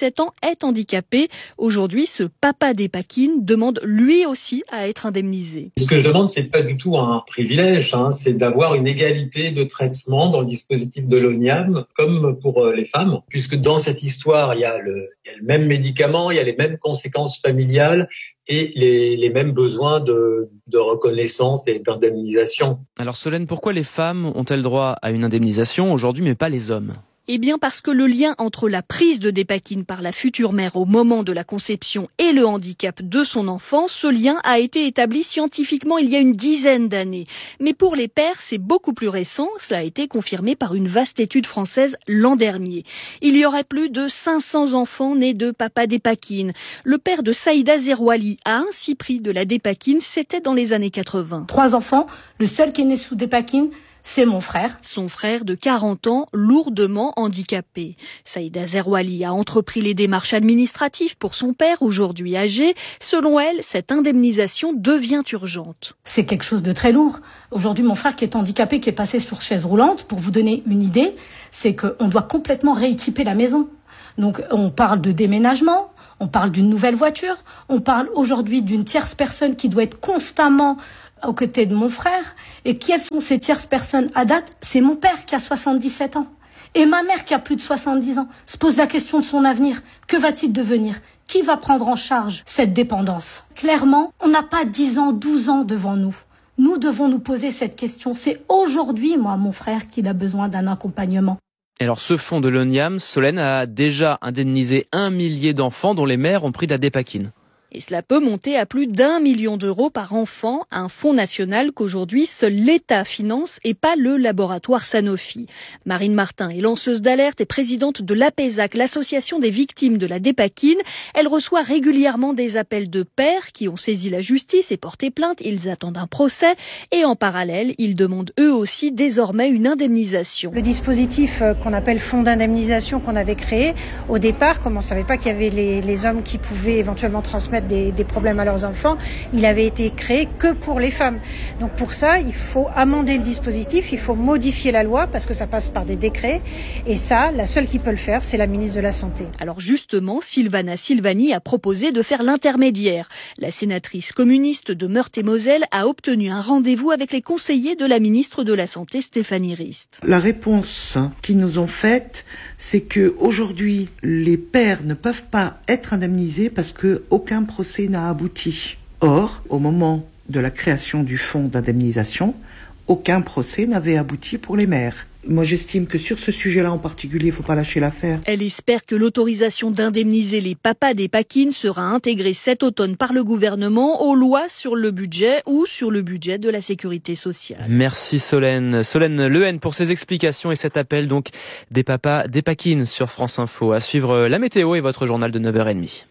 est handicapé. Aujourd'hui, ce papa d'Epakine demande lui aussi à être indemnisé. Ce que je demande, c'est pas du tout un privilège, hein, c'est d'avoir une égalité de traitement dans le dispositif de l'ONIAM comme pour les femmes, puisque dans cette histoire, il y a le, il y a le même médicament, il y a les mêmes conséquences familiales et les, les mêmes besoins de, de reconnaissance et d'indemnisation. Alors Solène, pourquoi les femmes ont-elles droit à une indemnisation aujourd'hui mais pas les hommes ? Eh bien parce que le lien entre la prise de Dépakine par la future mère au moment de la conception et le handicap de son enfant, ce lien a été établi scientifiquement il y a une dizaine d'années. Mais pour les pères, c'est beaucoup plus récent. Cela a été confirmé par une vaste étude française l'an dernier. Il y aurait plus de cinq cents enfants nés de papa Dépakine. Le père de Saïda Zerouali a ainsi pris de la Dépakine, c'était dans les années quatre-vingts. Trois enfants, le seul qui est né sous Dépakine, c'est mon frère. Son frère de quarante ans, lourdement handicapé. Saïda Zerouali a entrepris les démarches administratives pour son père, aujourd'hui âgé. Selon elle, cette indemnisation devient urgente. C'est quelque chose de très lourd. Aujourd'hui, mon frère qui est handicapé, qui est passé sur chaise roulante, pour vous donner une idée, c'est qu'on doit complètement rééquiper la maison. Donc, on parle de déménagement, on parle d'une nouvelle voiture, on parle aujourd'hui d'une tierce personne qui doit être constamment aux côtés de mon frère. Et quelles sont ces tierces personnes à date ? C'est mon père qui a soixante-dix-sept ans. Et ma mère qui a plus de soixante-dix ans se pose la question de son avenir. Que va-t-il devenir ? Qui va prendre en charge cette dépendance ? Clairement, on n'a pas dix ans, douze ans devant nous. Nous devons nous poser cette question. C'est aujourd'hui, moi, mon frère, qu'il a besoin d'un accompagnement. Et alors ce fonds de l'ONIAM, Solène, a déjà indemnisé un millier d'enfants dont les mères ont pris de la Dépakine. Et cela peut monter à plus d'un million d'euros par enfant, un fonds national qu'aujourd'hui seul l'État finance et pas le laboratoire Sanofi. Marine Martin est lanceuse d'alerte et présidente de l'A P E S A C, l'association des victimes de la Dépakine. Elle reçoit régulièrement des appels de pères qui ont saisi la justice et porté plainte. Ils attendent un procès et en parallèle, ils demandent eux aussi désormais une indemnisation. Le dispositif qu'on appelle fonds d'indemnisation qu'on avait créé, au départ, comme on ne savait pas qu'il y avait les, les hommes qui pouvaient éventuellement transmettre Des, des problèmes à leurs enfants, il avait été créé que pour les femmes. Donc pour ça, il faut amender le dispositif, il faut modifier la loi parce que ça passe par des décrets. Et ça, la seule qui peut le faire, c'est la ministre de la Santé. Alors justement, Sylvana Silvani a proposé de faire l'intermédiaire. La sénatrice communiste de Meurthe-et-Moselle a obtenu un rendez-vous avec les conseillers de la ministre de la Santé, Stéphanie Rist. La réponse qu'ils nous ont faite, c'est que aujourd'hui, les pères ne peuvent pas être indemnisés parce que aucun procès n'a abouti. Or, au moment de la création du fonds d'indemnisation, aucun procès n'avait abouti pour les mères. Moi, j'estime que sur ce sujet-là en particulier, il ne faut pas lâcher l'affaire. Elle espère que l'autorisation d'indemniser les papas Dépakine sera intégrée cet automne par le gouvernement aux lois sur le budget ou sur le budget de la sécurité sociale. Merci Solène. Solène Lehen pour ses explications et cet appel donc des papas Dépakine sur France Info. À suivre la météo et votre journal de neuf heures trente.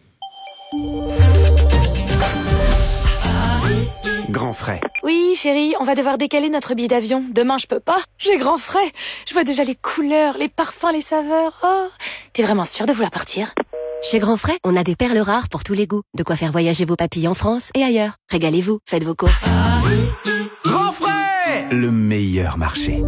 Grand frais. Oui, chérie, on va devoir décaler notre billet d'avion. Demain, je peux pas. J'ai grand frais. Je vois déjà les couleurs, les parfums, les saveurs. Oh, t'es vraiment sûre de vouloir partir ? Chez Grand Frais, on a des perles rares pour tous les goûts. De quoi faire voyager vos papilles en France et ailleurs. Régalez-vous, faites vos courses. Grand Frais, le meilleur marché.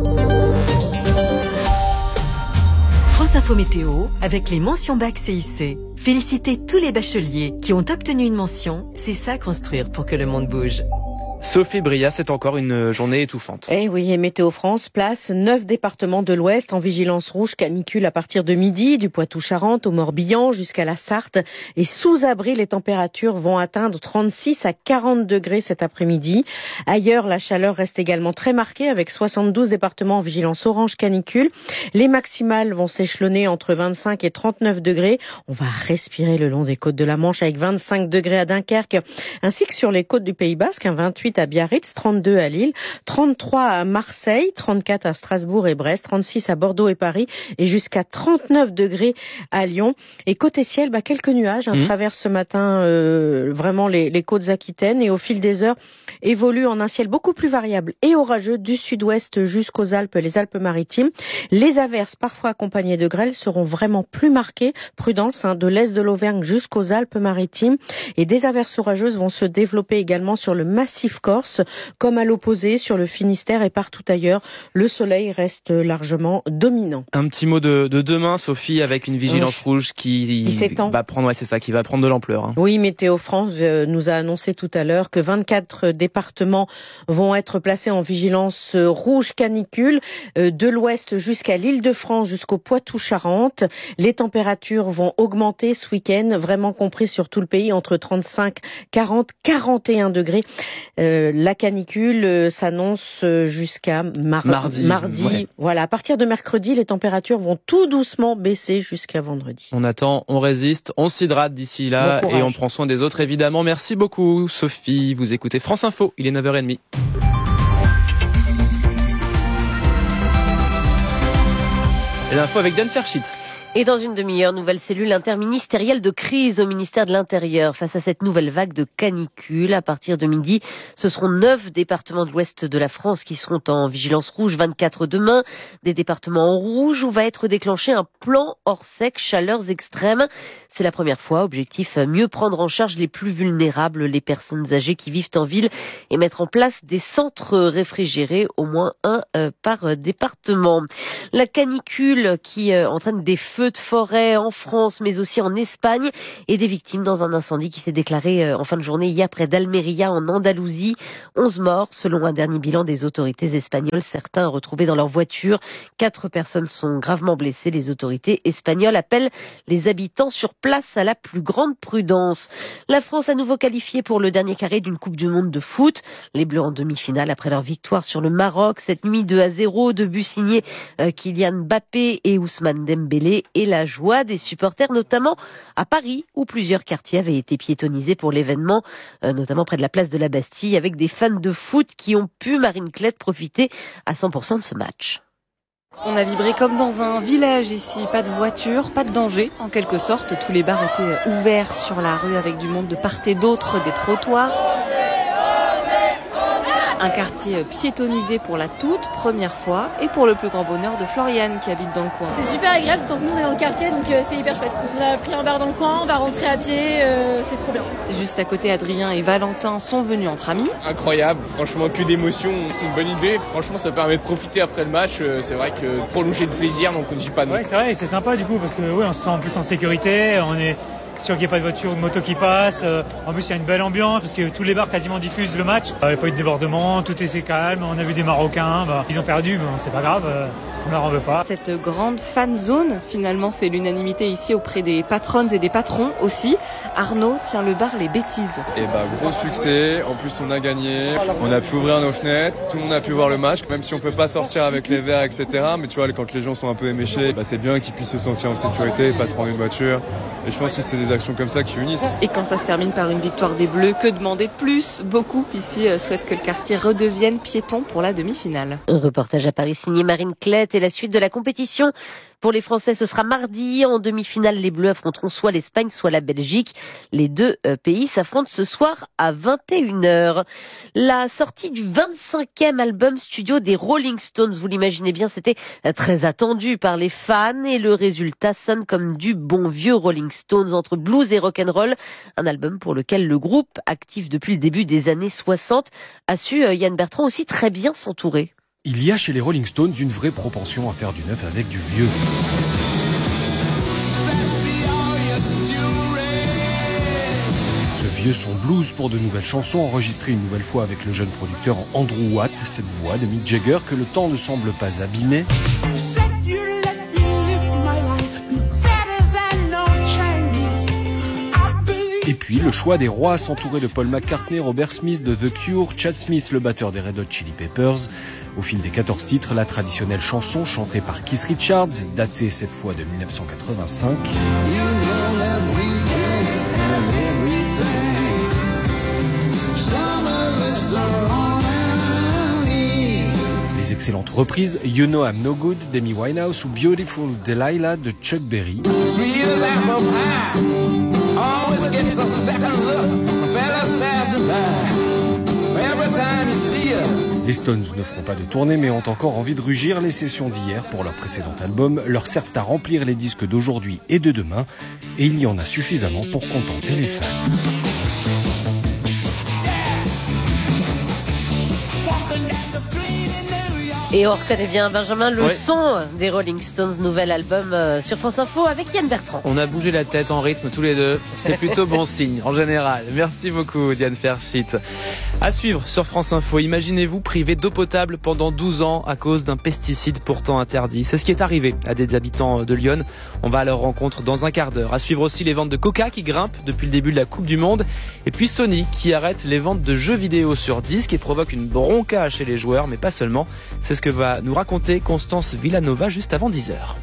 France Info Météo, avec les mentions bac C I C. Félicitez tous les bacheliers qui ont obtenu une mention. C'est ça construire pour que le monde bouge. Sophie Bria, c'est encore une journée étouffante. Eh oui, et Météo France place neuf départements de l'Ouest en vigilance rouge canicule à partir de midi, du Poitou-Charentes au Morbihan jusqu'à la Sarthe. Et sous abri, les températures vont atteindre trente-six à quarante degrés cet après-midi. Ailleurs, la chaleur reste également très marquée avec soixante-douze départements en vigilance orange canicule. Les maximales vont s'échelonner entre vingt-cinq et trente-neuf degrés. On va respirer le long des côtes de la Manche avec vingt-cinq degrés à Dunkerque, ainsi que sur les côtes du Pays Basque, un vingt-huit à Biarritz, trente-deux à Lille, trente-trois à Marseille, trente-quatre à Strasbourg et Brest, trente-six à Bordeaux et Paris et jusqu'à trente-neuf degrés à Lyon. Et côté ciel, bah, quelques nuages hein, mmh. traversent ce matin euh, vraiment les, les côtes aquitaines et au fil des heures évoluent en un ciel beaucoup plus variable et orageux du sud-ouest jusqu'aux Alpes et les Alpes-Maritimes. Les averses, parfois accompagnées de grêle, seront vraiment plus marquées. Prudence hein, de l'est de l'Auvergne jusqu'aux Alpes-Maritimes. Et des averses orageuses vont se développer également sur le massif Corse, comme à l'opposé sur le Finistère et partout ailleurs. Le soleil reste largement dominant. Un petit mot de, de demain, Sophie, avec une vigilance oui. rouge qui, qui va prendre, ouais, c'est ça, qui va prendre de l'ampleur. Hein. Oui, Météo France nous a annoncé tout à l'heure que vingt-quatre départements vont être placés en vigilance rouge canicule, de l'ouest jusqu'à l'Île-de-France, jusqu'au Poitou-Charentes. Les températures vont augmenter ce week-end, vraiment compris sur tout le pays, entre trente-cinq, quarante, quarante et un degrés. Euh, la canicule s'annonce jusqu'à mar- mardi. mardi. Ouais. Voilà, à partir de mercredi, les températures vont tout doucement baisser jusqu'à vendredi. On attend, on résiste, on s'hydrate d'ici là bon et on prend soin des autres évidemment. Merci beaucoup Sophie, vous écoutez France Info, il est neuf heures trente. Et l'info avec Dan Ferschitz. Et dans une demi-heure, nouvelle cellule interministérielle de crise au ministère de l'Intérieur. Face à cette nouvelle vague de canicule, à partir de midi, ce seront neuf départements de l'ouest de la France qui seront en vigilance rouge, vingt-quatre demain. Des départements en rouge où va être déclenché un plan hors sec, chaleurs extrêmes. C'est la première fois. Objectif, mieux prendre en charge les plus vulnérables, les personnes âgées qui vivent en ville et mettre en place des centres réfrigérés, au moins un euh, par département. La canicule qui euh, entraîne des feux de forêt en France, mais aussi en Espagne, et des victimes dans un incendie qui s'est déclaré en fin de journée hier près d'Almeria, en Andalousie. onze morts, selon un dernier bilan des autorités espagnoles. Certains retrouvés dans leur voiture. Quatre personnes sont gravement blessées. Les autorités espagnoles appellent les habitants sur place à la plus grande prudence. La France à nouveau qualifiée pour le dernier carré d'une Coupe du Monde de foot. Les Bleus en demi-finale après leur victoire sur le Maroc. Cette nuit deux à zéro, deux buts signés euh, Kylian Mbappé et Ousmane Dembélé. Et la joie des supporters, notamment à Paris, où plusieurs quartiers avaient été piétonnisés pour l'événement, euh, notamment près de la place de la Bastille, avec des fans de foot qui ont pu, Marine Clette, profiter à cent pour cent de ce match. On a vibré comme dans un village ici, pas de voiture, pas de danger, en quelque sorte. Tous les bars étaient ouverts sur la rue avec du monde de part et d'autre des trottoirs. Un quartier piétonnisé pour la toute première fois et pour le plus grand bonheur de Floriane qui habite dans le coin. C'est super agréable, tant que nous on est dans le quartier, donc euh, c'est hyper chouette. Donc, on a pris un bar dans le coin, on va rentrer à pied, euh, c'est trop bien. Juste à côté, Adrien et Valentin sont venus entre amis. Incroyable, franchement que d'émotions, c'est une bonne idée. Franchement ça permet de profiter après le match, c'est vrai que prolonger le plaisir, donc on ne dit pas non. Ouais, c'est vrai, c'est sympa du coup parce que oui, on se sent en plus en sécurité, on est sûr qu'il n'y a pas de voiture ou de moto qui passe. En plus, il y a une belle ambiance parce que tous les bars quasiment diffusent le match. Il n'y a pas eu de débordement, tout était calme. On a vu des Marocains, bah, ils ont perdu, mais c'est pas grave, on ne leur en veut pas. Cette grande fan zone finalement fait l'unanimité ici auprès des patronnes et des patrons aussi. Arnaud tient le bar Les Bêtises. Et bah gros succès, en plus on a gagné, on a pu ouvrir nos fenêtres, tout le monde a pu voir le match, même si on peut pas sortir avec les verres, et cetera. Mais tu vois, quand les gens sont un peu éméchés, bah, c'est bien qu'ils puissent se sentir en sécurité, pas se prendre une voiture. Et je pense que c'est des actions comme ça qui unissent. Et quand ça se termine par une victoire des Bleus, que demander de plus? Beaucoup ici souhaitent que le quartier redevienne piéton pour la demi-finale. Un reportage à Paris signé Marine Clette et la suite de la compétition. Pour les Français, ce sera mardi. En demi-finale, les Bleus affronteront soit l'Espagne, soit la Belgique. Les deux pays s'affrontent ce soir à vingt et une heures. La sortie du vingt-cinquième album studio des Rolling Stones, vous l'imaginez bien, c'était très attendu par les fans et le résultat sonne comme du bon vieux Rolling Stones entre blues et rock'n'roll. Un album pour lequel le groupe, actif depuis le début des années soixante, a su, Yann Bertrand, aussi très bien s'entourer. Il y a chez les Rolling Stones une vraie propension à faire du neuf avec du vieux. Ce vieux son blues pour de nouvelles chansons enregistrées une nouvelle fois avec le jeune producteur Andrew Watt, cette voix de Mick Jagger que le temps ne semble pas abîmer. Et puis le choix des rois à s'entourer de Paul McCartney, Robert Smith de The Cure, Chad Smith, le batteur des Red Hot Chili Peppers. Au fil des quatorze titres, la traditionnelle chanson chantée par Keith Richards, datée cette fois de dix-neuf cent quatre-vingt-cinq. Les excellentes reprises You Know I'm No Good d'Amy Winehouse ou Beautiful Delilah de Chuck Berry. Les Stones ne feront pas de tournée mais ont encore envie de rugir. Les sessions d'hier pour leur précédent album leur servent à remplir les disques d'aujourd'hui et de demain et il y en a suffisamment pour contenter les fans. Et on reconnaît bien, Benjamin, le ouais. son des Rolling Stones, nouvel album euh, sur France Info avec Yann Bertrand. On a bougé la tête en rythme tous les deux. C'est plutôt bon signe en général. Merci beaucoup, Diane Ferschit. À suivre sur France Info. Imaginez-vous privé d'eau potable pendant douze ans à cause d'un pesticide pourtant interdit. C'est ce qui est arrivé à des habitants de Lyon. On va à leur rencontre dans un quart d'heure. À suivre aussi les ventes de Coca qui grimpent depuis le début de la Coupe du Monde. Et puis Sony qui arrête les ventes de jeux vidéo sur disque et provoque une bronca chez les joueurs, mais pas seulement. C'est ce que va nous raconter Constance Villanova juste avant dix heures.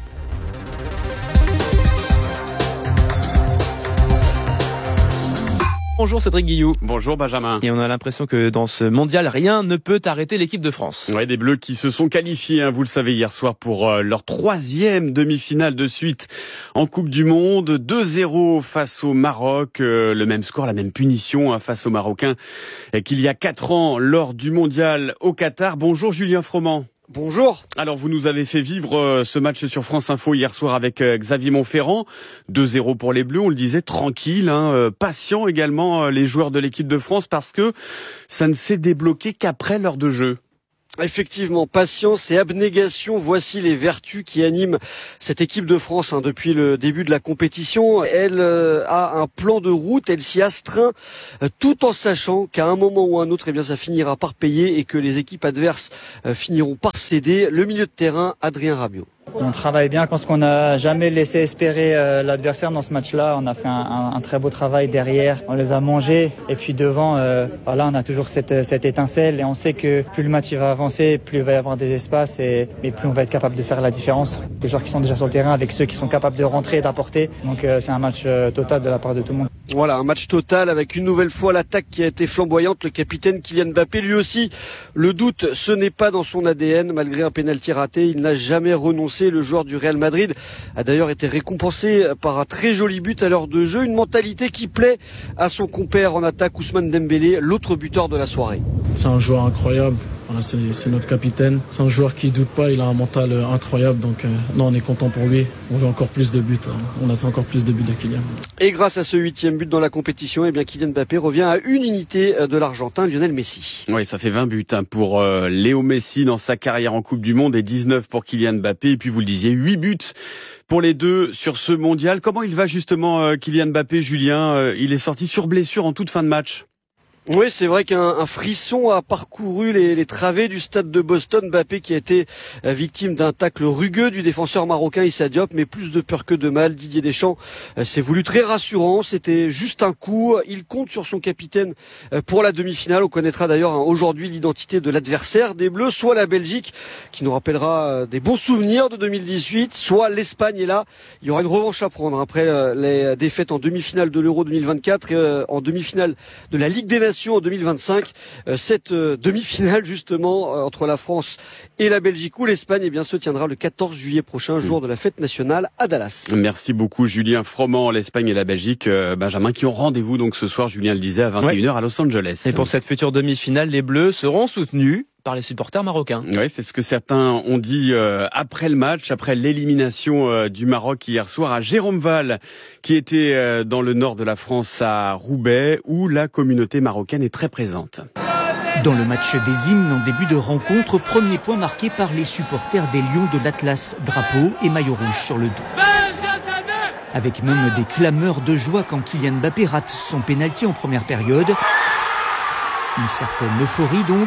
Bonjour Cédric Guillou. Bonjour Benjamin. Et on a l'impression que dans ce mondial, rien ne peut arrêter l'équipe de France. Ouais, des Bleus qui se sont qualifiés, hein, vous le savez, hier soir pour euh, leur troisième demi-finale de suite en Coupe du Monde. deux zéro face au Maroc, euh, le même score, la même punition hein, face aux Marocains euh, qu'il y a quatre ans lors du mondial au Qatar. Bonjour Julien Froment. Bonjour. Alors vous nous avez fait vivre euh, ce match sur France Info hier soir avec euh, Xavier Montferrand. deux zéro pour les Bleus, on le disait, tranquille, hein, euh, patient également euh, les joueurs de l'équipe de France parce que ça ne s'est débloqué qu'après l'heure de jeu. Effectivement, patience et abnégation, voici les vertus qui animent cette équipe de France hein, depuis le début de la compétition. Elle euh, a un plan de route, elle s'y astreint euh, tout en sachant qu'à un moment ou un autre, eh bien, ça finira par payer et que les équipes adverses euh, finiront par céder. Le milieu de terrain, Adrien Rabiot. On travaille bien, je pense qu'on n'a jamais laissé espérer euh, l'adversaire dans ce match-là. On a fait un, un, un très beau travail derrière, on les a mangés. Et puis devant, euh, voilà, on a toujours cette, cette étincelle et on sait que plus le match il va avancer, plus il va y avoir des espaces et, et plus on va être capable de faire la différence. Les joueurs qui sont déjà sur le terrain avec ceux qui sont capables de rentrer et d'apporter. Donc euh, c'est un match euh, total de la part de tout le monde. Voilà, un match total avec une nouvelle fois l'attaque qui a été flamboyante. Le capitaine Kylian Mbappé, lui aussi, le doute, ce n'est pas dans son A D N. Malgré un pénalty raté, il n'a jamais renoncé. Le joueur du Real Madrid a d'ailleurs été récompensé par un très joli but à l'heure de jeu. Une mentalité qui plaît à son compère en attaque, Ousmane Dembélé, l'autre buteur de la soirée. C'est un joueur incroyable. Voilà, c'est, c'est notre capitaine. C'est un joueur qui ne doute pas, il a un mental incroyable. Donc euh, non, on est content pour lui. On veut encore plus de buts. Hein. On attend encore plus de buts de Kylian. Et grâce à ce huitième but dans la compétition, eh bien Kylian Mbappé revient à une unité de l'Argentin, Lionel Messi. Oui, ça fait vingt buts hein, pour euh, Léo Messi dans sa carrière en Coupe du Monde et dix-neuf pour Kylian Mbappé. Et puis vous le disiez, huit buts pour les deux sur ce mondial. Comment il va justement euh, Kylian Mbappé, Julien euh, Il est sorti sur blessure en toute fin de match. Oui, c'est vrai qu'un un frisson a parcouru les, les travées du stade de Boston. Mbappé qui a été victime d'un tacle rugueux du défenseur marocain Issa Diop, mais plus de peur que de mal. Didier Deschamps s'est voulu très rassurant. C'était juste un coup. Il compte sur son capitaine pour la demi-finale. On connaîtra d'ailleurs aujourd'hui l'identité de l'adversaire des Bleus, soit la Belgique qui nous rappellera des bons souvenirs de deux mille dix-huit, soit l'Espagne. Et là, il y aura une revanche à prendre après les défaites en demi-finale de l'Euro deux mille vingt-quatre et en demi-finale de la Ligue des Nations en deux mille vingt-cinq, cette demi-finale justement entre la France et la Belgique ou l'Espagne, eh bien se tiendra le quatorze juillet prochain, jour de la fête nationale à Dallas. Merci beaucoup Julien Froment. L'Espagne et la Belgique, euh, Benjamin, qui ont rendez-vous donc ce soir, Julien le disait, à vingt et une heures ouais. à Los Angeles. Et pour cette future demi-finale, les Bleus seront soutenus par les supporters marocains. Oui, c'est ce que certains ont dit euh, après le match, après l'élimination euh, du Maroc hier soir à Jérôme Val, qui était euh, dans le nord de la France à Roubaix, où la communauté marocaine est très présente. Dans le match des hymnes en début de rencontre, premier point marqué par les supporters des Lions de l'Atlas, drapeau et maillot rouge sur le dos. Avec même des clameurs de joie quand Kylian Mbappé rate son pénalty en première période. Une certaine euphorie donc.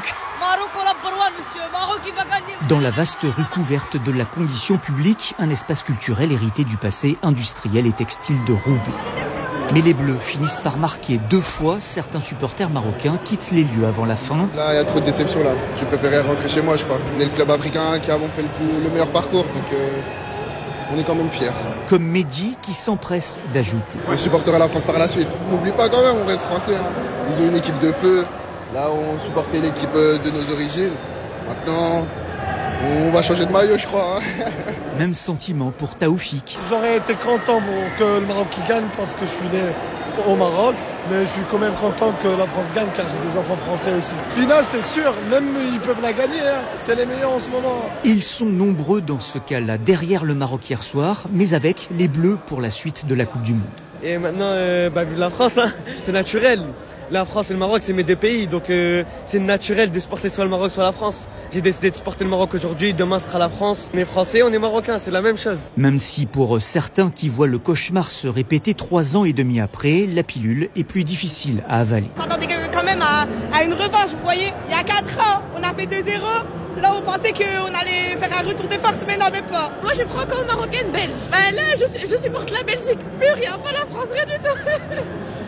Dans la vaste rue couverte de la condition publique, un espace culturel hérité du passé industriel et textile de Roubaix. Mais les Bleus finissent par marquer deux fois. Certains supporters marocains quittent les lieux avant la fin. Là, il y a trop de déception là. Je préférais rentrer chez moi, je crois. On est le club africain qui avons fait le, plus, le meilleur parcours, donc euh, on est quand même fiers. Comme Mehdi qui s'empresse d'ajouter. On supportera la France par la suite. N'oublie pas quand même, on reste français. Hein. Ils ont une équipe de feu. Là, on supportait l'équipe de nos origines. Maintenant, on va changer de maillot, je crois. Hein. Même sentiment pour Taoufik. J'aurais été content bon, que le Maroc gagne parce que je suis né au Maroc, mais je suis quand même content que la France gagne car j'ai des enfants français aussi. Finale, c'est sûr, même ils peuvent la gagner, hein. C'est les meilleurs en ce moment. Ils sont nombreux dans ce cas-là, derrière le Maroc hier soir, mais avec les Bleus pour la suite de la Coupe du Monde. Et maintenant, euh, bah, vu la France, hein, c'est naturel. La France et le Maroc, c'est mes deux pays, donc euh, c'est naturel de supporter soit le Maroc, soit la France. J'ai décidé de supporter le Maroc aujourd'hui, demain sera la France. On est Français, on est Marocains, c'est la même chose. Même si pour certains qui voient le cauchemar se répéter trois ans et demi après, la pilule est plus difficile à avaler. On s'attendait quand même à, à une revanche, vous voyez. Il y a quatre ans, on a fait deux zéro. Là, on pensait qu'on allait faire un retour de force, mais non, même pas. Moi, je suis franco-marocaine belge. Bah, là, je, je supporte la Belgique. Plus rien, pas la France, rien du tout.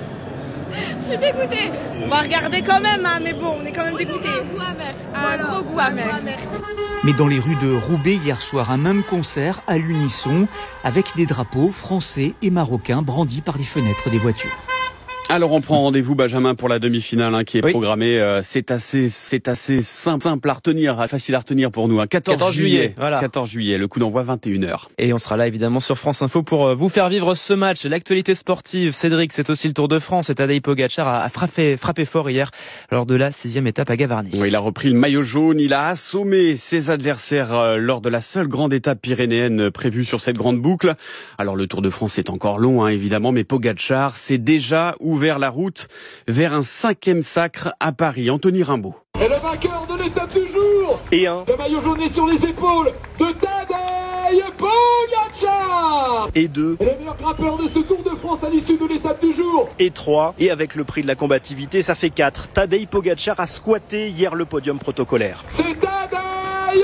Je suis dégoûtée. On va regarder quand même, hein, mais bon, on est quand même dégoûtés. Un goût amer. Un voilà, gros goût amer. amer. Mais dans les rues de Roubaix hier soir, un même concert à l'unisson avec des drapeaux français et marocains brandis par les fenêtres des voitures. Alors on prend rendez-vous, Benjamin, pour la demi-finale hein, qui est oui. programmée. Euh, c'est assez, c'est assez simple, simple à retenir, facile à retenir pour nous. Hein. quatorze juillet, voilà. quatorze juillet, le coup d'envoi vingt et une heures. Et on sera là évidemment sur France Info pour vous faire vivre ce match. L'actualité sportive, Cédric, c'est aussi le Tour de France. Et Tadej Pogacar a frappé, frappé fort hier lors de la sixième étape à Gavarnie. Oui, il a repris le maillot jaune, il a assommé ses adversaires euh, lors de la seule grande étape pyrénéenne prévue sur cette grande boucle. Alors le Tour de France est encore long, hein, évidemment, mais Pogacar s'est déjà ouvert la route vers un cinquième sacre à Paris. Anthony Rimbaud. Et le vainqueur de l'étape du jour. Et un. Le maillot jaune est sur les épaules de Tadej Pogacar. Et deux. Et le meilleur grimpeur de ce Tour de France à l'issue de l'étape du jour. Et trois. Et avec le prix de la combativité, ça fait quatre. Tadej Pogacar a squatté hier le podium protocolaire. C'est Tadej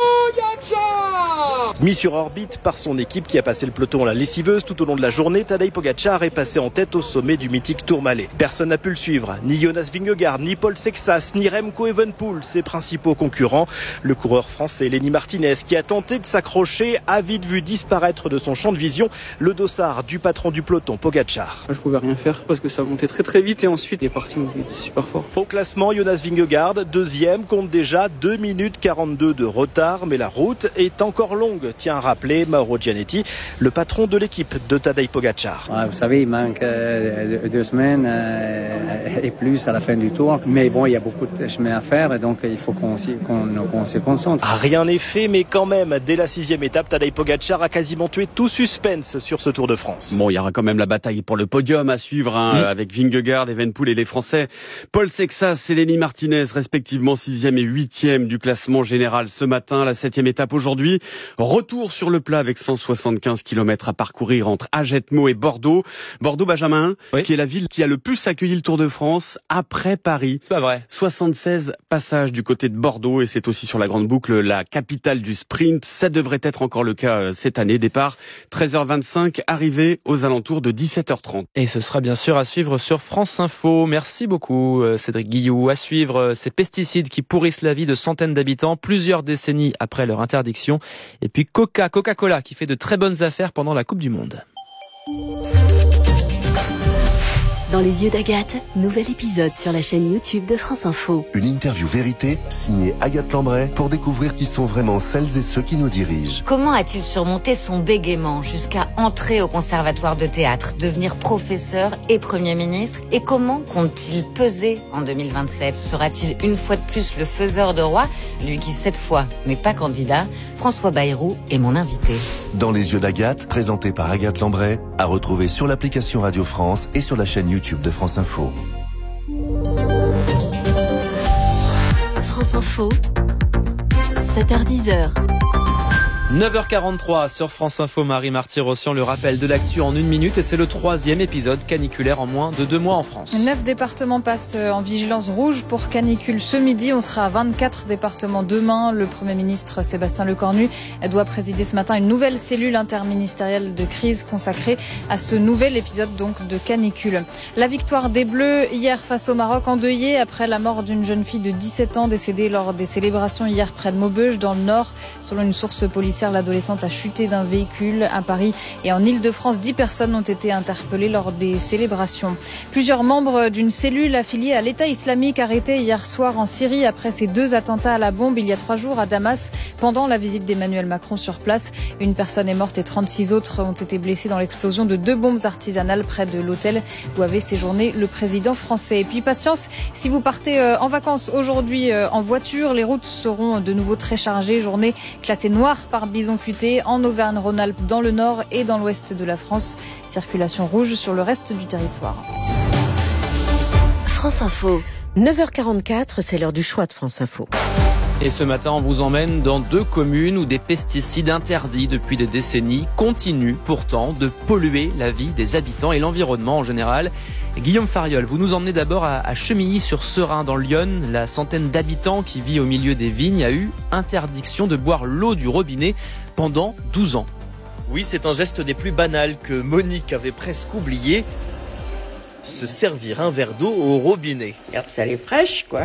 Pogacar. Mis sur orbite par son équipe qui a passé le peloton à la lessiveuse tout au long de la journée, Tadej Pogacar est passé en tête au sommet du mythique Tourmalet. Personne n'a pu le suivre, ni Jonas Vingegaard, ni Paul Sexas, ni Remco Evenepoel, ses principaux concurrents. Le coureur français Lenny Martinez qui a tenté de s'accrocher a vite vu disparaître de son champ de vision le dossard du patron du peloton, Pogacar. Je pouvais rien faire parce que ça montait très très vite et ensuite il est parti super fort. Au classement, Jonas Vingegaard, deuxième, compte déjà deux minutes quarante-deux de retard, mais la route est encore longue, tient à rappeler Mauro Gianetti, le patron de l'équipe de Tadej Pogacar. Ouais, vous savez, il manque euh, deux semaines euh, et plus à la fin du tour, mais bon, il y a beaucoup de chemin à faire, donc il faut qu'on, qu'on, qu'on se concentre. Rien n'est fait, mais quand même, dès la sixième étape, Tadej Pogacar a quasiment tué tout suspense sur ce Tour de France. Bon, il y aura quand même la bataille pour le podium à suivre, hein, mmh. avec Vingegaard, Evenepoel et les Français. Paul Sexas et Lenny Martinez, respectivement sixième et huitième du classement général ce matin, la septième étape aujourd'hui. Retour sur le plat avec cent soixante-quinze kilomètres à parcourir entre Agetmo et Bordeaux. Bordeaux, Benjamin, oui. qui est la ville qui a le plus accueilli le Tour de France après Paris. C'est pas vrai. soixante-seize passages du côté de Bordeaux et c'est aussi sur la grande boucle la capitale du sprint. Ça devrait être encore le cas cette année. Départ treize heures vingt-cinq, arrivée aux alentours de dix-sept heures trente. Et ce sera bien sûr à suivre sur France Info. Merci beaucoup Cédric Guillou. À suivre ces pesticides qui pourrissent la vie de centaines d'habitants plusieurs décennies après leur interdiction. Et puis Coca, Coca-Cola qui fait de très bonnes affaires pendant la Coupe du Monde. Dans les yeux d'Agathe, nouvel épisode sur la chaîne YouTube de France Info. Une interview vérité signée Agathe Lambray pour découvrir qui sont vraiment celles et ceux qui nous dirigent. Comment a-t-il surmonté son bégaiement jusqu'à entrer au conservatoire de théâtre, devenir professeur et Premier ministre? Et comment compte-t-il peser en deux mille vingt-sept? Sera-t-il une fois de plus le faiseur de roi, lui qui cette fois n'est pas candidat? François Bayrou est mon invité. Dans les yeux d'Agathe, présenté par Agathe Lambray, à retrouver sur l'application Radio France et sur la chaîne YouTube YouTube de France Info. France Info, sept heures dix. neuf heures quarante-trois sur France Info, Marie Marty-Rossian, le rappel de l'actu en une minute et c'est le troisième épisode caniculaire en moins de deux mois en France. Neuf départements passent en vigilance rouge pour canicule ce midi. On sera à vingt-quatre départements demain. Le Premier ministre Sébastien Lecornu doit présider ce matin une nouvelle cellule interministérielle de crise consacrée à ce nouvel épisode donc de canicule. La victoire des Bleus hier face au Maroc, endeuillé après la mort d'une jeune fille de dix-sept ans décédée lors des célébrations hier près de Maubeuge dans le Nord. Selon une source policière, l'adolescente a chuté d'un véhicule à Paris et en Ile-de-France. Dix personnes ont été interpellées lors des célébrations. Plusieurs membres d'une cellule affiliée à l'État islamique arrêtés hier soir en Syrie après ces deux attentats à la bombe il y a trois jours à Damas pendant la visite d'Emmanuel Macron sur place. Une personne est morte et trente-six autres ont été blessées dans l'explosion de deux bombes artisanales près de l'hôtel où avait séjourné le président français. Et puis patience, si vous partez en vacances aujourd'hui en voiture, les routes seront de nouveau très chargées. Journée classée noire par Bison Futé, en Auvergne-Rhône-Alpes, dans le nord et dans l'ouest de la France. Circulation rouge sur le reste du territoire. France Info. neuf heures quarante-quatre, c'est l'heure du choix de France Info. Et ce matin, on vous emmène dans deux communes où des pesticides interdits depuis des décennies continuent pourtant de polluer la vie des habitants et l'environnement en général. Guillaume Fariol, vous nous emmenez d'abord à, à Chemilly-sur-Serein dans l'Yonne. La centaine d'habitants qui vit au milieu des vignes a eu interdiction de boire l'eau du robinet pendant douze ans. Oui, c'est un geste des plus banals que Monique avait presque oublié. Se servir un verre d'eau au robinet. Regarde, ça elle est fraîche, quoi.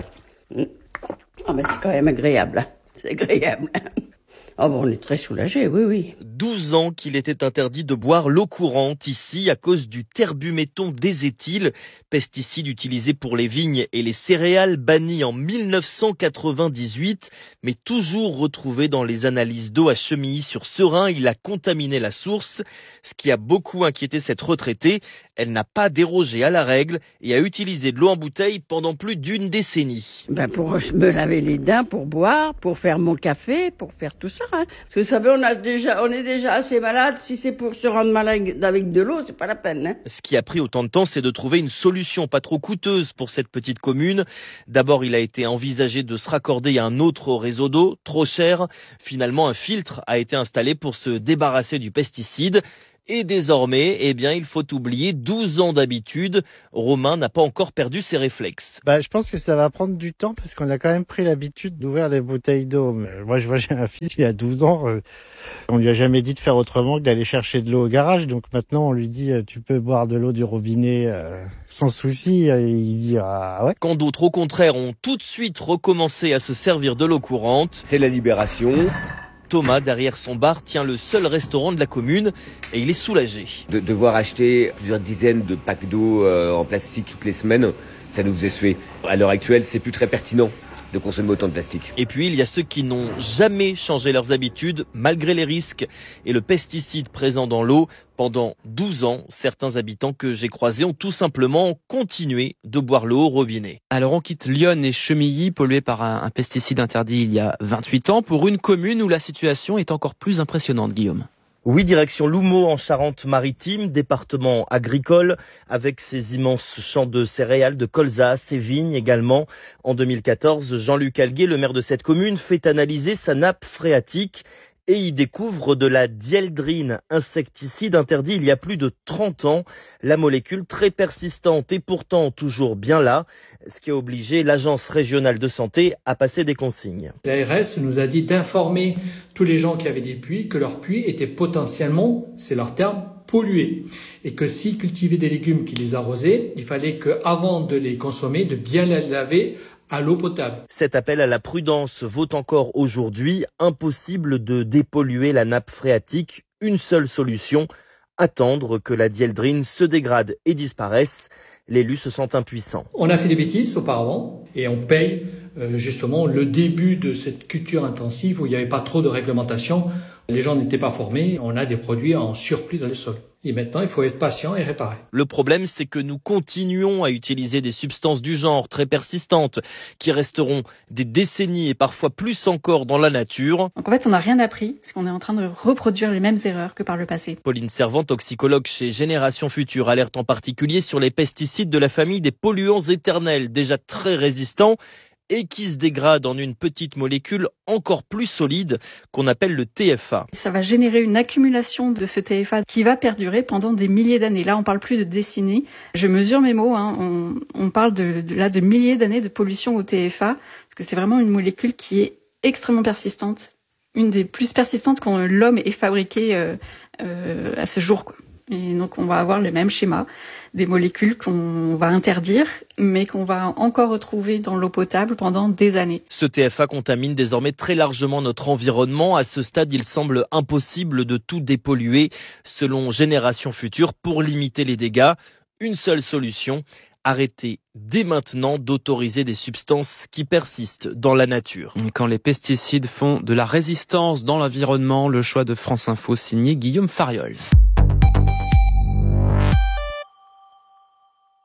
Ah, mais c'est quand même agréable. C'est agréable. Oh, bon, on est très soulagés, oui, oui. douze ans qu'il était interdit de boire l'eau courante ici à cause du terbuméthon déséthyle, pesticide utilisé pour les vignes et les céréales, banni en mille neuf cent quatre-vingt-dix-huit, mais toujours retrouvé dans les analyses d'eau à Chemilly-sur-Serein. Il a contaminé la source, ce qui a beaucoup inquiété cette retraitée. Elle n'a pas dérogé à la règle et a utilisé de l'eau en bouteille pendant plus d'une décennie. Ben pour me laver les dents, pour boire, pour faire mon café, pour faire tout ça. Hein. Parce que vous savez, on, a déjà, on est déjà assez malade. Si c'est pour se rendre malade avec de l'eau, c'est pas la peine. Hein. Ce qui a pris autant de temps, c'est de trouver une solution pas trop coûteuse pour cette petite commune. D'abord, il a été envisagé de se raccorder à un autre réseau d'eau, trop cher. Finalement, un filtre a été installé pour se débarrasser du pesticide. Et désormais, eh bien, il faut oublier douze ans d'habitude. Romain n'a pas encore perdu ses réflexes. Bah, je pense que ça va prendre du temps parce qu'on a quand même pris l'habitude d'ouvrir les bouteilles d'eau. Moi, je vois, j'ai un fils, il a douze ans. Euh, on lui a jamais dit de faire autrement que d'aller chercher de l'eau au garage. Donc maintenant, on lui dit, tu peux boire de l'eau du robinet euh, sans souci. Et il dit, ah ouais. Quand d'autres, au contraire, ont tout de suite recommencé à se servir de l'eau courante. C'est la libération. Thomas, derrière son bar, tient le seul restaurant de la commune et il est soulagé. De devoir acheter plusieurs dizaines de packs d'eau euh, en plastique toutes les semaines, ça nous faisait suer. À l'heure actuelle, c'est plus très pertinent de consommer autant de plastique. Et puis, il y a ceux qui n'ont jamais changé leurs habitudes, malgré les risques et le pesticide présent dans l'eau. Pendant douze ans, certains habitants que j'ai croisés ont tout simplement continué de boire l'eau au robinet. Alors on quitte Lyon et Chemilly, pollués par un, un pesticide interdit il y a vingt-huit ans, pour une commune où la situation est encore plus impressionnante, Guillaume. Oui, direction Loumeau en Charente-Maritime, département agricole, avec ses immenses champs de céréales, de colza, ses vignes également. En deux mille quatorze, Jean-Luc Alguet, le maire de cette commune, fait analyser sa nappe phréatique et y découvre de la dieldrine, insecticide interdit il y a plus de trente ans. La molécule très persistante et pourtant toujours bien là, ce qui a obligé l'Agence régionale de santé à passer des consignes. L'A R S nous a dit d'informer tous les gens qui avaient des puits que leurs puits étaient potentiellement, c'est leur terme, pollués. Et que s'ils cultivaient des légumes qui les arrosaient, il fallait qu'avant de les consommer, de bien les laver à l'eau potable. Cet appel à la prudence vaut encore aujourd'hui. Impossible de dépolluer la nappe phréatique. Une seule solution, attendre que la dieldrine se dégrade et disparaisse. L'élu se sent impuissant. On a fait des bêtises auparavant et on paye euh, justement le début de cette culture intensive où il n'y avait pas trop de réglementation. Les gens n'étaient pas formés. On a des produits en surplus dans le sol. Et maintenant, il faut être patient et réparer. Le problème, c'est que nous continuons à utiliser des substances du genre très persistantes qui resteront des décennies et parfois plus encore dans la nature. Donc en fait, on n'a rien appris parce qu'on est en train de reproduire les mêmes erreurs que par le passé. Pauline Servant, toxicologue chez Génération Future, alerte en particulier sur les pesticides de la famille des polluants éternels, déjà très résistants et qui se dégrade en une petite molécule encore plus solide qu'on appelle le T F A. Ça va générer une accumulation de ce T F A qui va perdurer pendant des milliers d'années. Là, on parle plus de décennies. Je mesure mes mots. Hein. On, on parle de, de, là de milliers d'années de pollution au T F A parce que c'est vraiment une molécule qui est extrêmement persistante, une des plus persistantes quand l'homme ait fabriqué euh, euh, à ce jour, quoi. Et donc, on va avoir le même schéma, des molécules qu'on va interdire, mais qu'on va encore retrouver dans l'eau potable pendant des années. Ce T F A contamine désormais très largement notre environnement. À ce stade, il semble impossible de tout dépolluer. Selon Génération Future, pour limiter les dégâts, une seule solution, arrêter dès maintenant d'autoriser des substances qui persistent dans la nature. Quand les pesticides font de la résistance dans l'environnement, le choix de France Info signé Guillaume Fariol.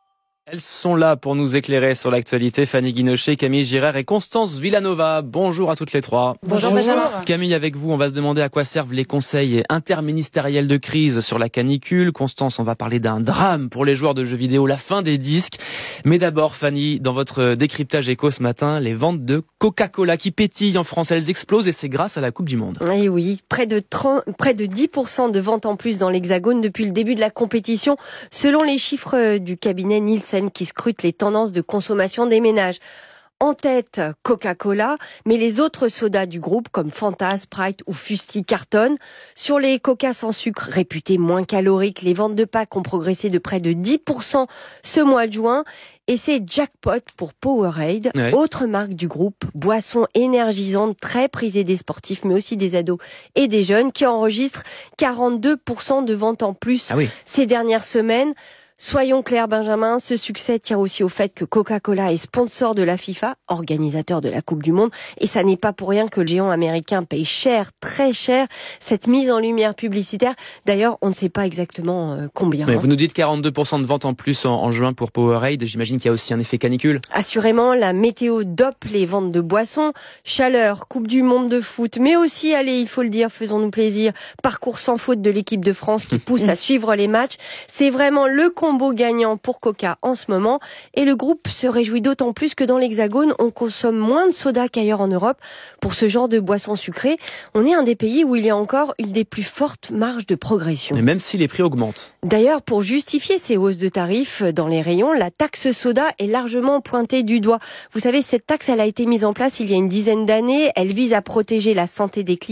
Elles sont là pour nous éclairer sur l'actualité. Fanny Guinochet, Camille Girard et Constance Villanova. Bonjour à toutes les trois. Bonjour Benjamin. Camille, avec vous, on va se demander à quoi servent les conseils interministériels de crise sur la canicule. Constance, on va parler d'un drame pour les joueurs de jeux vidéo, la fin des disques. Mais d'abord, Fanny, dans votre décryptage éco ce matin, les ventes de Coca-Cola qui pétillent en France, elles explosent et c'est grâce à la Coupe du Monde. Et oui, près de trente, près de dix pour cent de ventes en plus dans l'Hexagone depuis le début de la compétition, selon les chiffres du cabinet Nielsen qui scrute les tendances de consommation des ménages. En tête, Coca-Cola, mais les autres sodas du groupe comme Fanta, Sprite ou Fusti cartonnent. Sur les Coca sans sucre réputés moins caloriques, les ventes de packs ont progressé de près de dix pour cent ce mois de juin. Et c'est jackpot pour Powerade, ouais. Autre marque du groupe, boisson énergisante très prisée des sportifs, mais aussi des ados et des jeunes, qui enregistre quarante-deux pour cent de ventes en plus ah oui. ces dernières semaines. Soyons clairs, Benjamin, ce succès tient aussi au fait que Coca-Cola est sponsor de la FIFA, organisateur de la Coupe du Monde, et ça n'est pas pour rien que le géant américain paye cher, très cher, cette mise en lumière publicitaire. D'ailleurs, on ne sait pas exactement euh, combien. Mais hein. Vous nous dites quarante-deux pour cent de ventes en plus en, en juin pour Powerade, j'imagine qu'il y a aussi un effet canicule. Assurément, la météo dope les ventes de boissons, chaleur, Coupe du Monde de foot, mais aussi, allez, il faut le dire, faisons-nous plaisir, parcours sans faute de l'équipe de France qui pousse à suivre les matchs. C'est vraiment le combo gagnant pour Coca en ce moment, et le groupe se réjouit d'autant plus que dans l'Hexagone, on consomme moins de soda qu'ailleurs en Europe pour ce genre de boissons sucrées. On est un des pays où il y a encore une des plus fortes marges de progression. Et même si les prix augmentent. D'ailleurs, pour justifier ces hausses de tarifs dans les rayons, la taxe soda est largement pointée du doigt. Vous savez, cette taxe, elle a été mise en place il y a une dizaine d'années. Elle vise à protéger la santé des clients